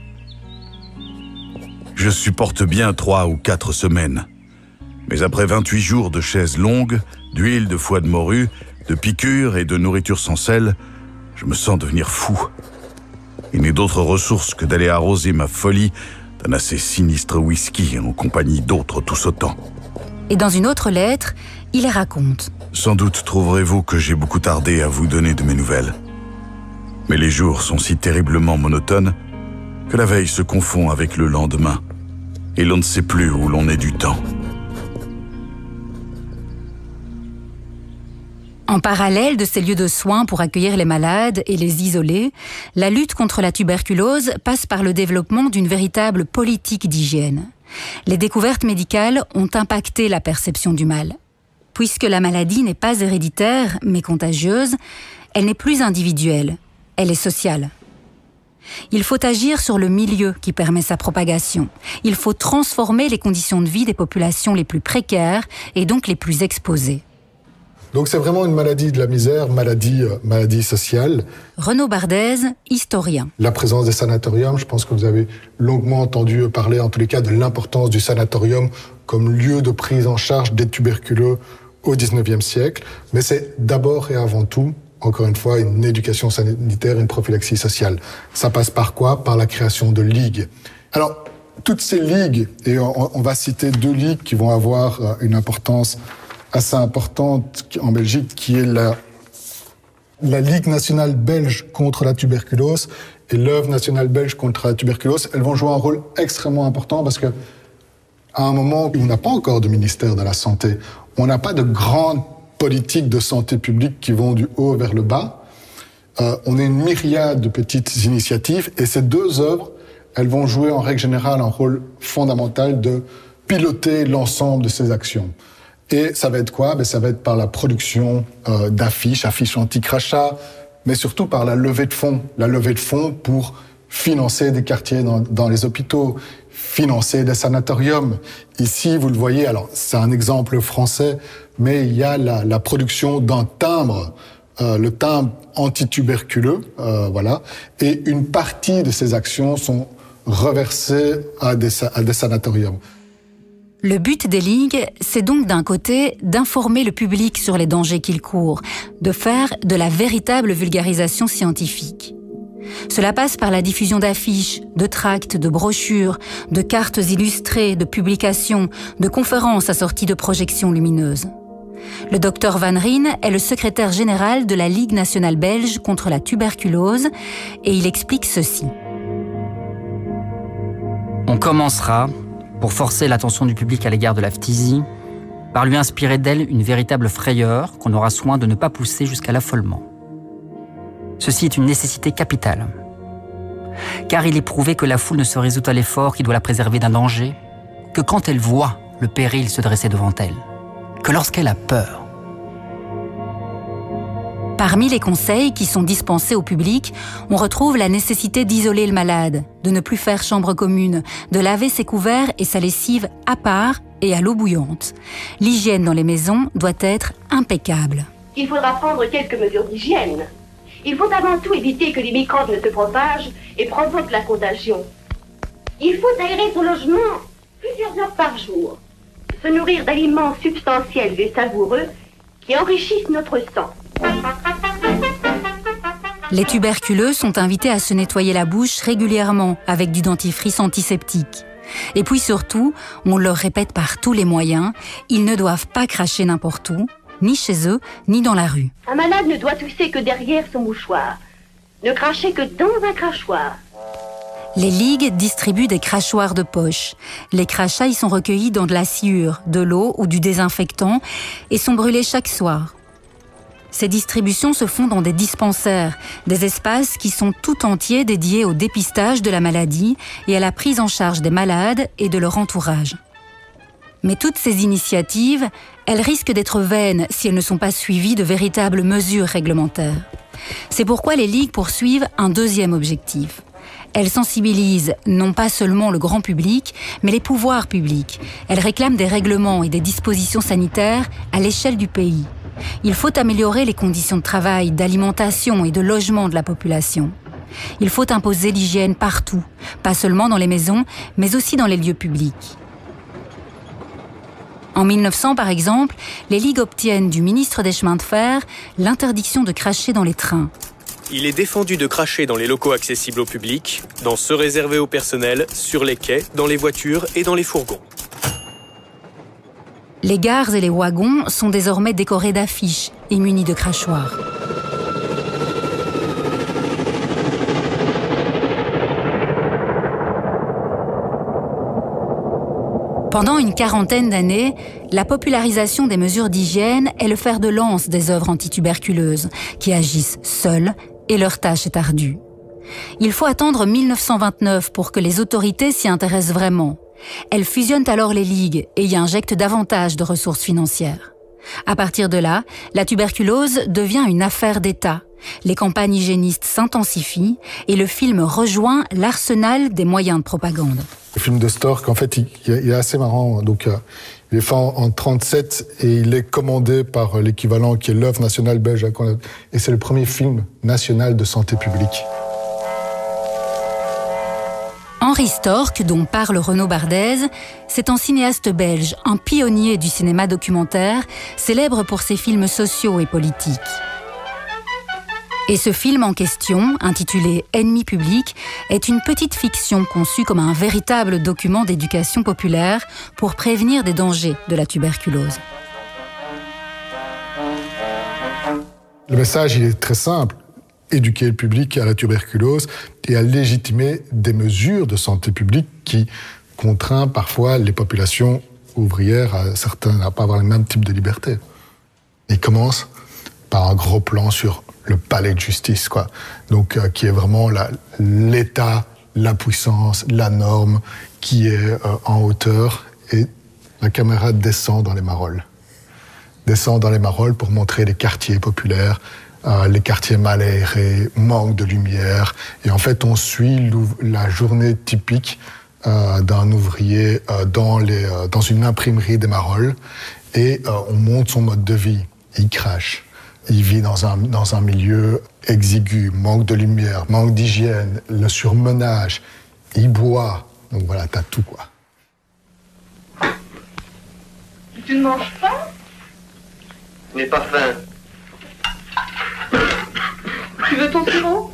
Je supporte bien trois ou quatre semaines. Mais après vingt-huit jours de chaises longues, d'huile de foie de morue, de piqûres et de nourriture sans sel, je me sens devenir fou. Il n'est d'autre ressource que d'aller arroser ma folie d'un assez sinistre whisky en compagnie d'autres tous autant. Et dans une autre lettre, il raconte. Sans doute trouverez-vous que j'ai beaucoup tardé à vous donner de mes nouvelles. Mais les jours sont si terriblement monotones que la veille se confond avec le lendemain, et l'on ne sait plus où l'on est du temps. En parallèle de ces lieux de soins pour accueillir les malades et les isoler, la lutte contre la tuberculose passe par le développement d'une véritable politique d'hygiène. Les découvertes médicales ont impacté la perception du mal. Puisque la maladie n'est pas héréditaire, mais contagieuse, elle n'est plus individuelle, elle est sociale. Il faut agir sur le milieu qui permet sa propagation. Il faut transformer les conditions de vie des populations les plus précaires et donc les plus exposées. Donc c'est vraiment une maladie de la misère, maladie, euh, maladie sociale. Renaud Bardez, historien. La présence des sanatoriums, je pense que vous avez longuement entendu parler en tous les cas de l'importance du sanatorium comme lieu de prise en charge des tuberculeux au dix-neuvième siècle. Mais c'est d'abord et avant tout, encore une fois, une éducation sanitaire, une prophylaxie sociale. Ça passe par quoi? Par la création de ligues. Alors, toutes ces ligues, et on, on va citer deux ligues qui vont avoir une importance assez importante en Belgique, qui est la, la Ligue nationale belge contre la tuberculose et l'œuvre nationale belge contre la tuberculose. Elles vont jouer un rôle extrêmement important parce que à un moment où on n'a pas encore de ministère de la Santé, on n'a pas de grande politique de santé publique qui vont du haut vers le bas, euh, on a une myriade de petites initiatives et ces deux œuvres, elles vont jouer en règle générale un rôle fondamental de piloter l'ensemble de ces actions. Et ça va être quoi? Ben, ça va être par la production euh, d'affiches, affiches anti-crachat, mais surtout par la levée de fonds. La levée de fonds pour financer des quartiers dans, dans les hôpitaux, financer des sanatoriums. Ici, vous le voyez, alors c'est un exemple français, mais il y a la, la production d'un timbre, euh, le timbre anti-tuberculeux, euh, voilà. Et une partie de ces actions sont reversées à des, à des sanatoriums. Le but des ligues, c'est donc d'un côté d'informer le public sur les dangers qu'il court, de faire de la véritable vulgarisation scientifique. Cela passe par la diffusion d'affiches, de tracts, de brochures, de cartes illustrées, de publications, de conférences assorties de projections lumineuses. Le docteur Van Rijn est le secrétaire général de la Ligue nationale belge contre la tuberculose et il explique ceci. On commencera, pour forcer l'attention du public à l'égard de la phtisie, par lui inspirer d'elle une véritable frayeur qu'on aura soin de ne pas pousser jusqu'à l'affolement. Ceci est une nécessité capitale, car il est prouvé que la foule ne se résout à l'effort qui doit la préserver d'un danger que quand elle voit le péril se dresser devant elle, que lorsqu'elle a peur. Parmi les conseils qui sont dispensés au public, on retrouve la nécessité d'isoler le malade, de ne plus faire chambre commune, de laver ses couverts et sa lessive à part et à l'eau bouillante. L'hygiène dans les maisons doit être impeccable. Il faudra prendre quelques mesures d'hygiène. Il faut avant tout éviter que les microbes ne se propagent et provoquent la contagion. Il faut aérer son logement plusieurs heures par jour, se nourrir d'aliments substantiels et savoureux qui enrichissent notre sang. Les tuberculeux sont invités à se nettoyer la bouche régulièrement avec du dentifrice antiseptique. Et puis surtout, on leur répète par tous les moyens, ils ne doivent pas cracher n'importe où, ni chez eux, ni dans la rue. Un malade ne doit tousser que derrière son mouchoir, ne cracher que dans un crachoir. Les ligues distribuent des crachoirs de poche. Les crachats y sont recueillis dans de la sciure, de l'eau ou du désinfectant et sont brûlés chaque soir. Ces distributions se font dans des dispensaires, des espaces qui sont tout entiers dédiés au dépistage de la maladie et à la prise en charge des malades et de leur entourage. Mais toutes ces initiatives, elles risquent d'être vaines si elles ne sont pas suivies de véritables mesures réglementaires. C'est pourquoi les ligues poursuivent un deuxième objectif. Elles sensibilisent non pas seulement le grand public, mais les pouvoirs publics. Elles réclament des règlements et des dispositions sanitaires à l'échelle du pays. Il faut améliorer les conditions de travail, d'alimentation et de logement de la population. Il faut imposer l'hygiène partout, pas seulement dans les maisons, mais aussi dans les lieux publics. En mille neuf cents, par exemple, les ligues obtiennent du ministre des Chemins de Fer l'interdiction de cracher dans les trains. Il est défendu de cracher dans les locaux accessibles au public, dans ceux réservés au personnel, sur les quais, dans les voitures et dans les fourgons. Les gares et les wagons sont désormais décorés d'affiches et munis de crachoirs. Pendant une quarantaine d'années, la popularisation des mesures d'hygiène est le fer de lance des œuvres antituberculeuses, qui agissent seules et leur tâche est ardue. Il faut attendre mille neuf cent vingt-neuf pour que les autorités s'y intéressent vraiment. Elles fusionnent alors les ligues et y injectent davantage de ressources financières. À partir de là, la tuberculose devient une affaire d'État. Les campagnes hygiénistes s'intensifient et le film rejoint l'arsenal des moyens de propagande. Le film de Storck, en fait, il, il est assez marrant. Donc, euh, il est fait en, en trente-sept et il est commandé par l'équivalent qui est l'œuvre nationale belge. Et c'est le premier film national de santé publique. Henri Storck, dont parle Renaud Bardez, c'est un cinéaste belge, un pionnier du cinéma documentaire, célèbre pour ses films sociaux et politiques. Et ce film en question, intitulé « Ennemi public », est une petite fiction conçue comme un véritable document d'éducation populaire pour prévenir des dangers de la tuberculose. Le message, il est très simple. Éduquer le public à la tuberculose et à légitimer des mesures de santé publique qui contraignent parfois les populations ouvrières à certains à pas avoir le même type de liberté. Il commence par un gros plan sur le palais de justice, quoi. Donc, euh, qui est vraiment la, l'État, la puissance, la norme, qui est euh, en hauteur, et la caméra descend dans les marolles. Descend dans les marolles pour montrer les quartiers populaires, euh, les quartiers mal aérés, manque de lumière, et en fait, on suit la journée typique euh, d'un ouvrier euh, dans, les, euh, dans une imprimerie des marolles, et euh, on montre son mode de vie. Il crache. Il vit dans un, dans un milieu exigu, manque de lumière, manque d'hygiène, le surmenage. Il boit. Donc voilà, t'as tout, quoi. Tu ne manges pas? Je n'ai pas faim. Tu veux ton sirop?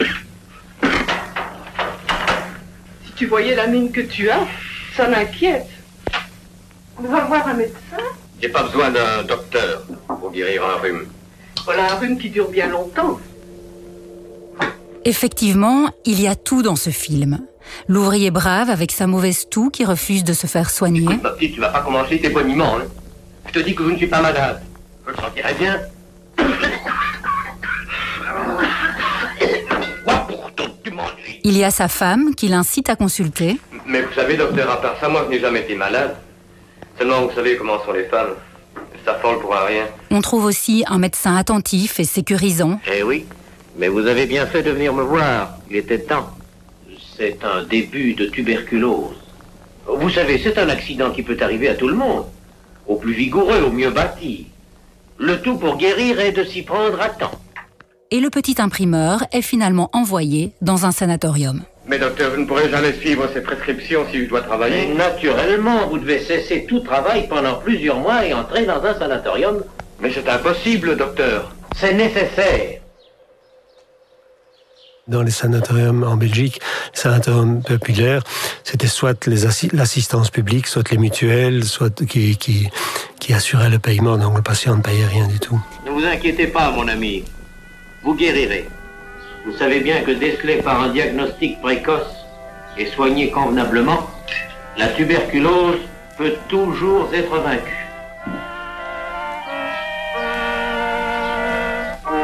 Si tu voyais la mine que tu as, ça m'inquiète. On va voir un médecin? J'ai pas besoin d'un docteur pour guérir un rhume. Voilà un rhume qui dure bien longtemps. Effectivement, il y a tout dans ce film. L'ouvrier brave avec sa mauvaise toux qui refuse de se faire soigner. Écoute, ma petite, tu vas pas commencer tes boniments, hein. Je te dis que je ne suis pas malade. Je le sentirai bien. Il y a sa femme qui l'incite à consulter. Mais vous savez, docteur, à part ça, moi je n'ai jamais été malade. Seulement, vous savez comment sont les femmes. Ça folle pour un rien. On trouve aussi un médecin attentif et sécurisant. Eh oui, mais vous avez bien fait de venir me voir. Il était temps. C'est un début de tuberculose. Vous savez, c'est un accident qui peut arriver à tout le monde. Au plus vigoureux, au mieux bâti. Le tout pour guérir est de s'y prendre à temps. Et le petit imprimeur est finalement envoyé dans un sanatorium. Mais docteur, je ne pourrai jamais suivre ces prescriptions si je dois travailler. Mais naturellement, vous devez cesser tout travail pendant plusieurs mois et entrer dans un sanatorium. Mais c'est impossible, docteur. C'est nécessaire. Dans les sanatoriums en Belgique, les sanatoriums populaires, c'était soit les assi- l'assistance publique, soit les mutuelles, soit qui, qui, qui assuraient le paiement, donc le patient ne payait rien du tout. Ne vous inquiétez pas, mon ami. Vous guérirez. Vous savez bien que décelé par un diagnostic précoce et soigné convenablement, la tuberculose peut toujours être vaincue.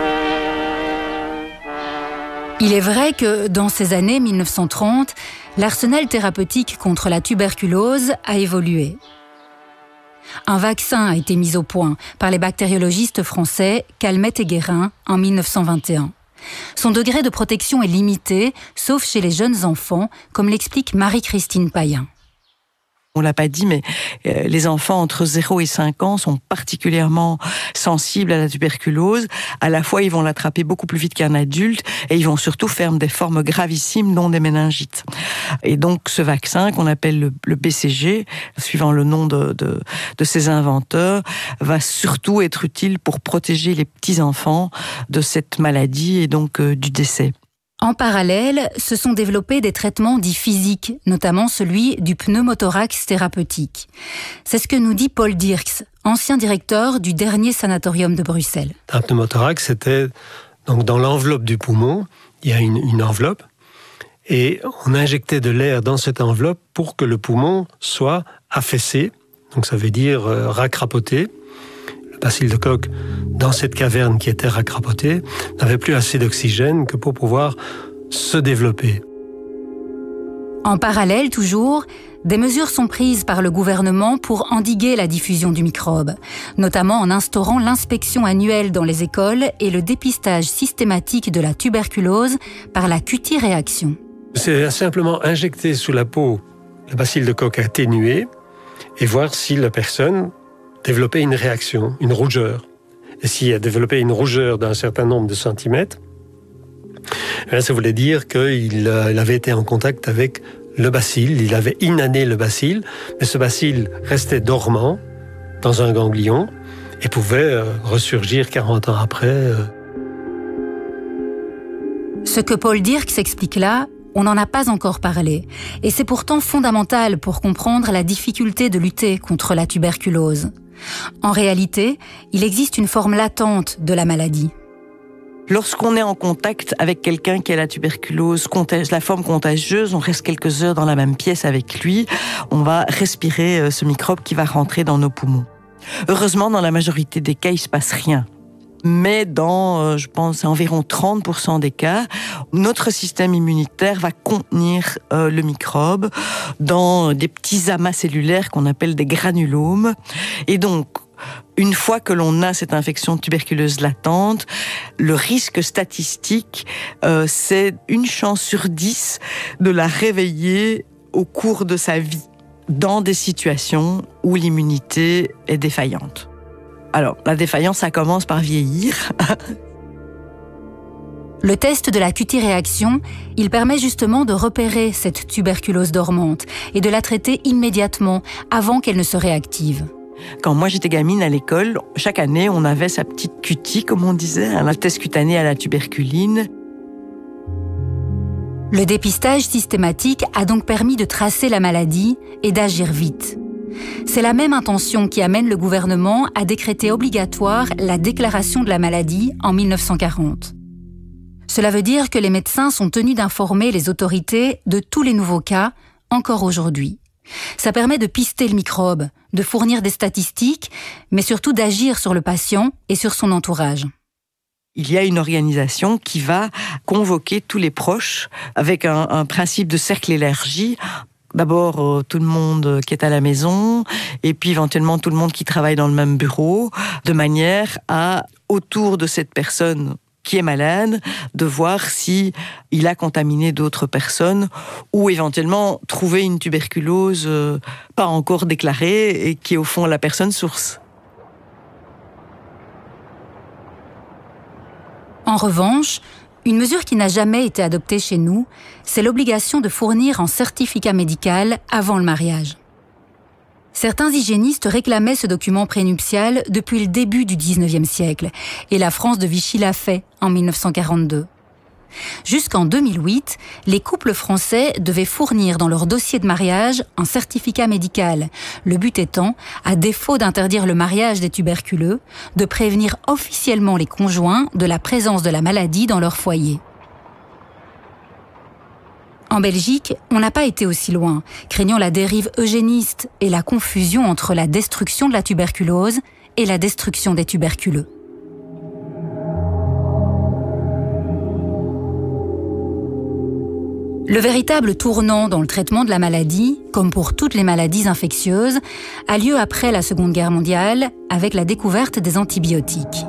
Il est vrai que dans ces années mille neuf cent trente, l'arsenal thérapeutique contre la tuberculose a évolué. Un vaccin a été mis au point par les bactériologistes français Calmette et Guérin en mille neuf cent vingt et un. Son degré de protection est limité, sauf chez les jeunes enfants, comme l'explique Marie-Christine Payen. On l'a pas dit, mais euh, les enfants entre zéro et cinq ans sont particulièrement sensibles à la tuberculose. À la fois, ils vont l'attraper beaucoup plus vite qu'un adulte et ils vont surtout faire des formes gravissimes, dont des méningites. Et donc, ce vaccin, qu'on appelle le, le B C G, suivant le nom de, de, de ses inventeurs, va surtout être utile pour protéger les petits-enfants de cette maladie et donc euh, du décès. En parallèle, se sont développés des traitements dits physiques, notamment celui du pneumothorax thérapeutique. C'est ce que nous dit Paul Dirks, ancien directeur du dernier sanatorium de Bruxelles. Un pneumothorax, c'était donc dans l'enveloppe du poumon, il y a une, une enveloppe, et on injectait de l'air dans cette enveloppe pour que le poumon soit affaissé, donc ça veut dire euh, racrapoté. Le bacille de Koch, dans cette caverne qui était racrapotée, n'avait plus assez d'oxygène que pour pouvoir se développer. En parallèle, toujours, des mesures sont prises par le gouvernement pour endiguer la diffusion du microbe, notamment en instaurant l'inspection annuelle dans les écoles et le dépistage systématique de la tuberculose par la QT-réaction. C'est simplement injecter sous la peau le bacille de Koch atténué et voir si la personne développait une réaction, une rougeur. Et s'il a développé une rougeur d'un certain nombre de centimètres, ça voulait dire qu'il avait été en contact avec le bacille, il avait inhalé le bacille, mais ce bacille restait dormant dans un ganglion et pouvait ressurgir quarante ans après. Ce que Paul Dirks explique là, on n'en a pas encore parlé, et c'est pourtant fondamental pour comprendre la difficulté de lutter contre la tuberculose. En réalité, il existe une forme latente de la maladie. Lorsqu'on est en contact avec quelqu'un qui a la tuberculose, la forme contagieuse, on reste quelques heures dans la même pièce avec lui, on va respirer ce microbe qui va rentrer dans nos poumons. Heureusement, dans la majorité des cas, il ne se passe rien. Mais dans, je pense, environ trente pour cent des cas, notre système immunitaire va contenir euh, le microbe dans des petits amas cellulaires qu'on appelle des granulomes. Et donc, une fois que l'on a cette infection tuberculeuse latente, le risque statistique, euh, c'est une chance sur dix de la réveiller au cours de sa vie, dans des situations où l'immunité est défaillante. Alors, la défaillance, ça commence par vieillir. Le test de la QT-réaction, il permet justement de repérer cette tuberculose dormante et de la traiter immédiatement, avant qu'elle ne se réactive. Quand moi j'étais gamine à l'école, chaque année, on avait sa petite Q T, comme on disait, un test cutané à la tuberculine. Le dépistage systématique a donc permis de tracer la maladie et d'agir vite. C'est la même intention qui amène le gouvernement à décréter obligatoire la déclaration de la maladie en mille neuf cent quarante. Cela veut dire que les médecins sont tenus d'informer les autorités de tous les nouveaux cas, encore aujourd'hui. Ça permet de pister le microbe, de fournir des statistiques, mais surtout d'agir sur le patient et sur son entourage. Il y a une organisation qui va convoquer tous les proches avec un, un principe de cercle élargi. D'abord, euh, tout le monde qui est à la maison, et puis éventuellement tout le monde qui travaille dans le même bureau, de manière à, autour de cette personne qui est malade, de voir si il a contaminé d'autres personnes, ou éventuellement trouver une tuberculose euh, pas encore déclarée, et qui est au fond la personne source. En revanche, une mesure qui n'a jamais été adoptée chez nous, c'est l'obligation de fournir un certificat médical avant le mariage. Certains hygiénistes réclamaient ce document prénuptial depuis le début du dix-neuvième siècle, et la France de Vichy l'a fait en mille neuf cent quarante-deux. Jusqu'en deux mille huit, les couples français devaient fournir dans leur dossier de mariage un certificat médical, le but étant, à défaut d'interdire le mariage des tuberculeux, de prévenir officiellement les conjoints de la présence de la maladie dans leur foyer. En Belgique, on n'a pas été aussi loin, craignant la dérive eugéniste et la confusion entre la destruction de la tuberculose et la destruction des tuberculeux. Le véritable tournant dans le traitement de la maladie, comme pour toutes les maladies infectieuses, a lieu après la Seconde Guerre mondiale avec la découverte des antibiotiques.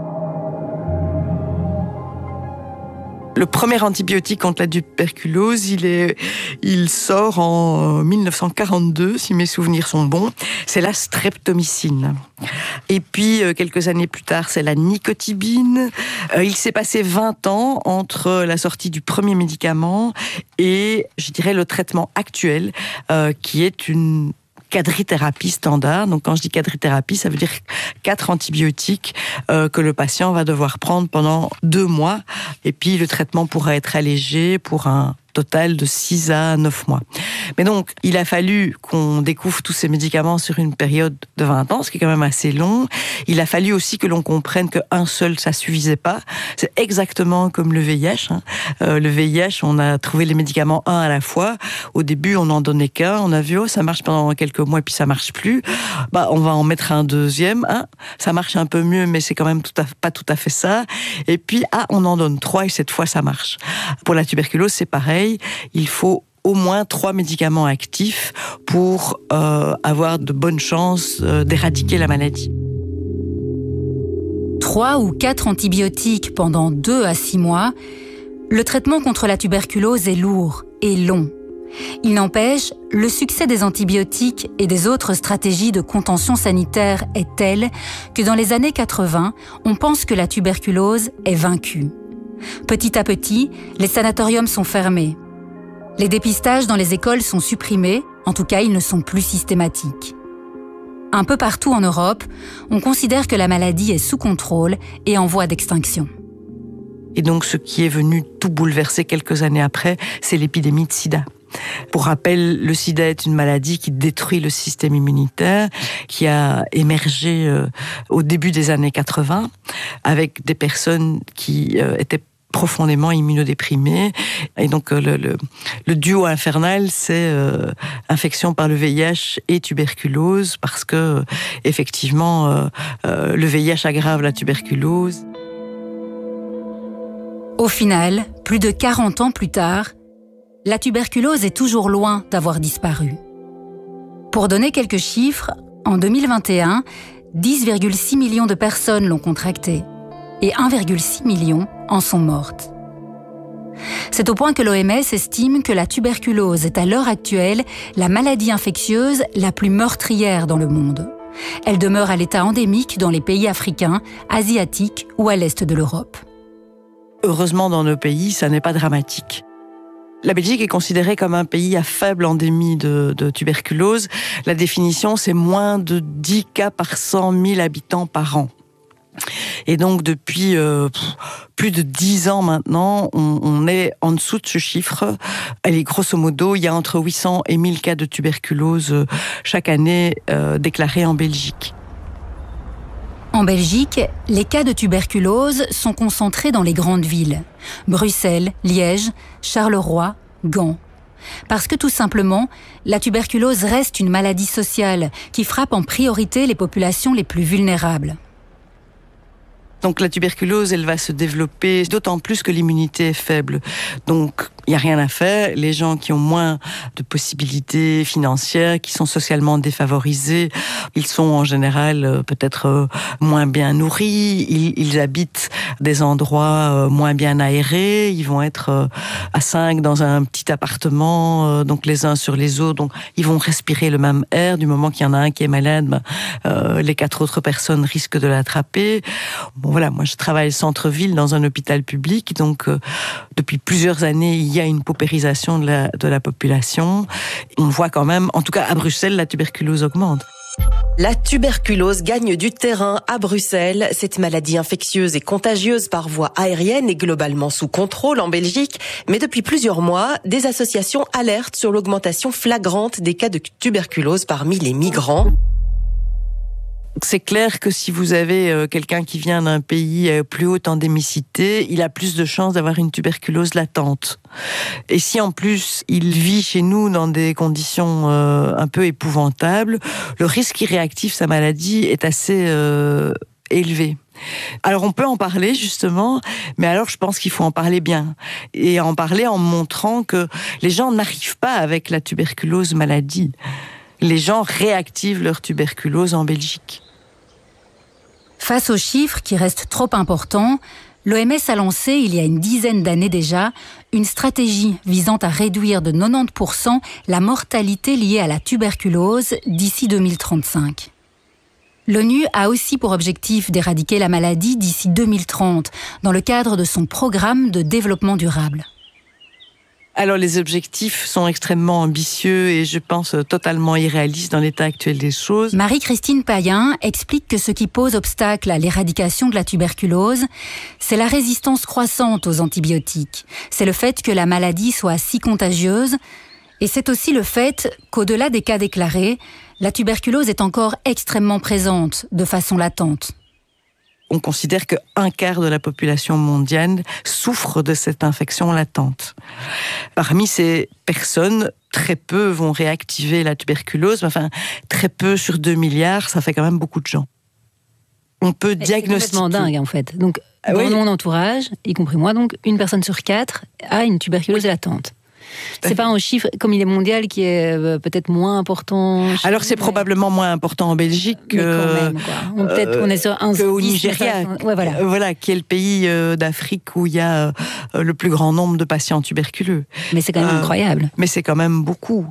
Le premier antibiotique contre la tuberculose, il, est, il sort en mille neuf cent quarante-deux, si mes souvenirs sont bons. C'est la streptomycine. Et puis, quelques années plus tard, c'est la nicotibine. Il s'est passé vingt ans entre la sortie du premier médicament et, je dirais, le traitement actuel, euh, qui est une quadrithérapie standard. Donc, quand je dis quadrithérapie, ça veut dire quatre antibiotiques euh, que le patient va devoir prendre pendant deux mois. Et puis, le traitement pourra être allégé pour un total de six à neuf mois. Mais donc, il a fallu qu'on découvre tous ces médicaments sur une période de vingt ans, ce qui est quand même assez long. Il a fallu aussi que l'on comprenne qu'un seul, ça suffisait pas. C'est exactement comme le V I H. Hein. Euh, le V I H, on a trouvé les médicaments un à la fois. Au début, on n'en donnait qu'un. On a vu, oh, ça marche pendant quelques mois, et puis ça marche plus. Bah, on va en mettre un deuxième. Hein. Ça marche un peu mieux, mais c'est quand même tout à, pas tout à fait ça. Et puis, ah, on en donne trois, et cette fois, ça marche. Pour la tuberculose, c'est pareil. Il faut au moins trois médicaments actifs pour euh, avoir de bonnes chances euh, d'éradiquer la maladie. Trois ou quatre antibiotiques pendant deux à six mois, le traitement contre la tuberculose est lourd et long. Il n'empêche, le succès des antibiotiques et des autres stratégies de contention sanitaire est tel que dans les années quatre-vingts, on pense que la tuberculose est vaincue. Petit à petit, les sanatoriums sont fermés. Les dépistages dans les écoles sont supprimés, en tout cas ils ne sont plus systématiques. Un peu partout en Europe, on considère que la maladie est sous contrôle et en voie d'extinction. Et donc ce qui est venu tout bouleverser quelques années après, c'est l'épidémie de sida. Pour rappel, le sida est une maladie qui détruit le système immunitaire, qui a émergé euh, au début des années quatre-vingts, avec des personnes qui euh, étaient profondément immunodéprimés. Et donc, le, le, le duo infernal, c'est euh, infection par le V I H et tuberculose, parce que, effectivement, euh, euh, le V I H aggrave la tuberculose. Au final, plus de quarante ans plus tard, la tuberculose est toujours loin d'avoir disparu. Pour donner quelques chiffres, en deux mille vingt et un, dix virgule six millions de personnes l'ont contractée et un virgule six million en sont mortes. C'est au point que l'O M S estime que la tuberculose est à l'heure actuelle la maladie infectieuse la plus meurtrière dans le monde. Elle demeure à l'état endémique dans les pays africains, asiatiques ou à l'est de l'Europe. Heureusement, dans nos pays, ça n'est pas dramatique. La Belgique est considérée comme un pays à faible endémie de, de tuberculose. La définition, c'est moins de dix cas par cent mille habitants par an. Et donc, depuis euh, plus de dix ans maintenant, on, on est en dessous de ce chiffre. Allez, grosso modo, il y a entre huit cents et mille cas de tuberculose chaque année euh, déclarés en Belgique. En Belgique, les cas de tuberculose sont concentrés dans les grandes villes. Bruxelles, Liège, Charleroi, Gand. Parce que tout simplement, la tuberculose reste une maladie sociale qui frappe en priorité les populations les plus vulnérables. Donc la tuberculose, elle va se développer d'autant plus que l'immunité est faible. Donc il n'y a rien à faire. Les gens qui ont moins de possibilités financières, qui sont socialement défavorisés, ils sont en général peut-être moins bien nourris, ils, ils habitent des endroits moins bien aérés, ils vont être à cinq dans un petit appartement, donc les uns sur les autres, donc ils vont respirer le même air. Du moment qu'il y en a un qui est malade, ben, euh, les quatre autres personnes risquent de l'attraper. Bon voilà, moi je travaille centre-ville dans un hôpital public, donc euh, depuis plusieurs années, il y a une paupérisation de la, de la population. On voit quand même, en tout cas à Bruxelles, la tuberculose augmente. La tuberculose gagne du terrain à Bruxelles. Cette maladie infectieuse et contagieuse par voie aérienne est globalement sous contrôle en Belgique. Mais depuis plusieurs mois, des associations alertent sur l'augmentation flagrante des cas de tuberculose parmi les migrants. C'est clair que si vous avez quelqu'un qui vient d'un pays plus haute endémicité, il a plus de chances d'avoir une tuberculose latente. Et si en plus il vit chez nous dans des conditions euh, un peu épouvantables, le risque qu'il réactive sa maladie est assez euh, élevé. Alors on peut en parler justement, mais alors je pense qu'il faut en parler bien. Et en parler en montrant que les gens n'arrivent pas avec la tuberculose maladie. Les gens réactivent leur tuberculose en Belgique. Face aux chiffres qui restent trop importants, l'O M S a lancé, il y a une dizaine d'années déjà, une stratégie visant à réduire de quatre-vingt-dix pour cent la mortalité liée à la tuberculose d'ici deux mille trente-cinq. L'ONU a aussi pour objectif d'éradiquer la maladie d'ici deux mille trente, dans le cadre de son programme de développement durable. Alors les objectifs sont extrêmement ambitieux et je pense totalement irréalistes dans l'état actuel des choses. Marie-Christine Payen explique que ce qui pose obstacle à l'éradication de la tuberculose, c'est la résistance croissante aux antibiotiques. C'est le fait que la maladie soit si contagieuse et c'est aussi le fait qu'au-delà des cas déclarés, la tuberculose est encore extrêmement présente de façon latente. On considère qu'un quart de la population mondiale souffre de cette infection latente. Parmi ces personnes, très peu vont réactiver la tuberculose, mais enfin, très peu sur deux milliards, ça fait quand même beaucoup de gens. On peut c'est diagnostiquer... C'est complètement dingue, en fait. Donc, ah, dans oui. mon entourage, y compris moi, donc, une personne sur quatre a une tuberculose oui. latente. C'est pas un chiffre, comme il est mondial, qui est euh, peut-être moins important. Alors c'est mais... probablement moins important en Belgique que, mais quand même, quoi. On, peut-être qu'on est sur un qu'au Nigeria, ouais, voilà. Euh, voilà, qui est le pays euh, d'Afrique où il y a euh, le plus grand nombre de patients tuberculeux. Mais c'est quand même euh, incroyable. Mais c'est quand même beaucoup.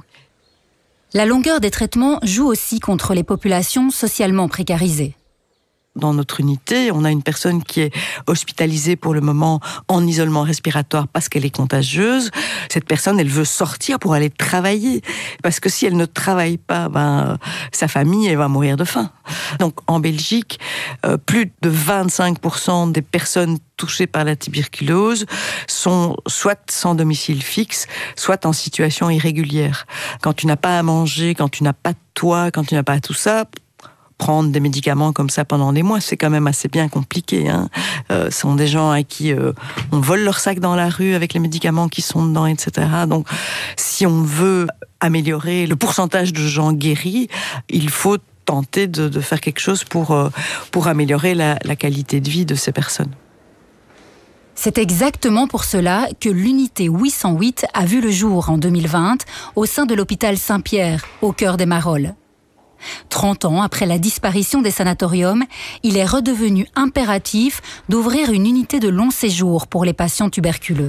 La longueur des traitements joue aussi contre les populations socialement précarisées. Dans notre unité, on a une personne qui est hospitalisée pour le moment en isolement respiratoire parce qu'elle est contagieuse. Cette personne, elle veut sortir pour aller travailler. Parce que si elle ne travaille pas, ben, sa famille, elle va mourir de faim. Donc, en Belgique, euh, plus de vingt-cinq pour cent des personnes touchées par la tuberculose sont soit sans domicile fixe, soit en situation irrégulière. Quand tu n'as pas à manger, quand tu n'as pas de toit, quand tu n'as pas tout ça, prendre des médicaments comme ça pendant des mois, c'est quand même assez bien compliqué. Hein. Euh, ce sont des gens à qui euh, on vole leur sac dans la rue avec les médicaments qui sont dedans, et cetera. Donc, si on veut améliorer le pourcentage de gens guéris, il faut tenter de, de faire quelque chose pour, euh, pour améliorer la, la qualité de vie de ces personnes. C'est exactement pour cela que l'unité huit cent huit a vu le jour en deux mille vingt au sein de l'hôpital Saint-Pierre, au cœur des Marolles. trente ans après la disparition des sanatoriums, il est redevenu impératif d'ouvrir une unité de long séjour pour les patients tuberculeux.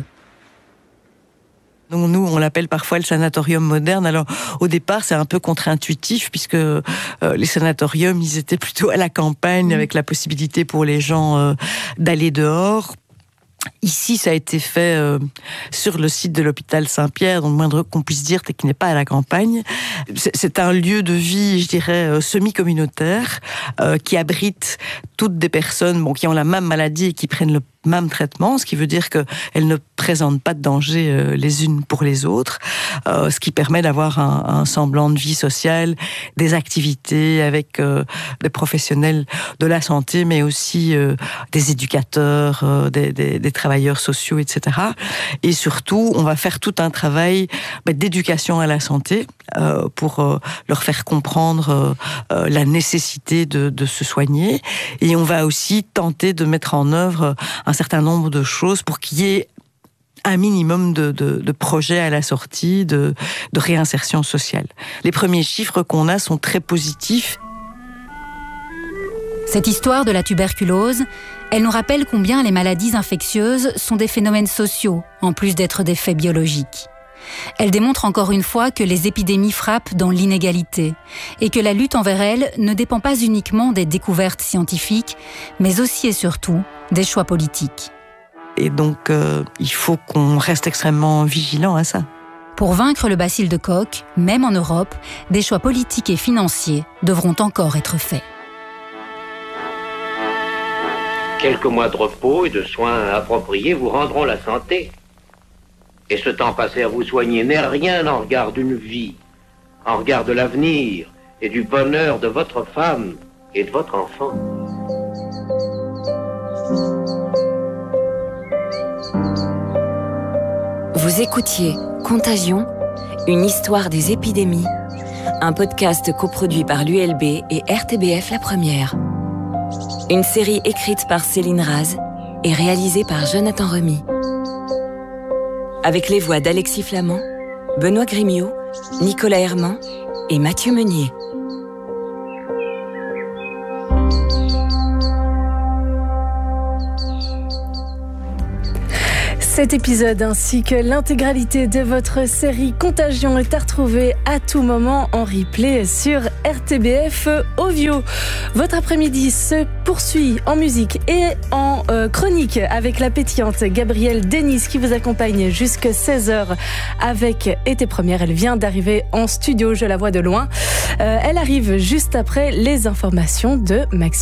Donc nous, on l'appelle parfois le sanatorium moderne. Alors, au départ, c'est un peu contre-intuitif, puisque euh, les sanatoriums, ils étaient plutôt à la campagne, avec la possibilité pour les gens euh, d'aller dehors. Ici, ça a été fait euh, sur le site de l'hôpital Saint-Pierre, donc le moindre qu'on puisse dire, c'est qu'il n'est pas à la campagne. C'est, c'est un lieu de vie, je dirais, euh, semi-communautaire, euh, qui abrite toutes des personnes bon, qui ont la même maladie et qui prennent le même traitement, ce qui veut dire qu'elles ne présentent pas de danger euh, les unes pour les autres, euh, ce qui permet d'avoir un, un semblant de vie sociale, des activités avec euh, des professionnels de la santé, mais aussi euh, des éducateurs, euh, des, des, des travailleurs sociaux, et cetera. Et surtout, on va faire tout un travail bah, d'éducation à la santé euh, pour euh, leur faire comprendre euh, euh, la nécessité de, de se soigner. Et on va aussi tenter de mettre en œuvre un certain nombre de choses pour qu'il y ait un minimum de, de, de projets à la sortie, de, de réinsertion sociale. Les premiers chiffres qu'on a sont très positifs. Cette histoire de la tuberculose, elle nous rappelle combien les maladies infectieuses sont des phénomènes sociaux, en plus d'être des faits biologiques. Elle démontre encore une fois que les épidémies frappent dans l'inégalité et que la lutte envers elles ne dépend pas uniquement des découvertes scientifiques, mais aussi et surtout des choix politiques. Et donc, euh, il faut qu'on reste extrêmement vigilant à ça. Pour vaincre le bacille de Koch, même en Europe, des choix politiques et financiers devront encore être faits. Quelques mois de repos et de soins appropriés vous rendront la santé. Et ce temps passé à vous soigner n'est rien en regard d'une vie, en regard de l'avenir et du bonheur de votre femme et de votre enfant. Vous écoutiez Contagion, une histoire des épidémies, un podcast coproduit par l'U L B et R T B F La Première. Une série écrite par Céline Raz et réalisée par Jonathan Remy. Avec les voix d'Alexis Flamand, Benoît Grimiot, Nicolas Herman et Mathieu Meunier. Cet épisode ainsi que l'intégralité de votre série Contagion est à retrouver à tout moment en replay sur R T B F Ovio. Votre après-midi se poursuit en musique et en euh, chronique avec la pétillante Gabrielle Denis qui vous accompagne jusqu'à seize heures avec Été Première. Elle vient d'arriver en studio, je la vois de loin. Euh, elle arrive juste après les informations de Maxime.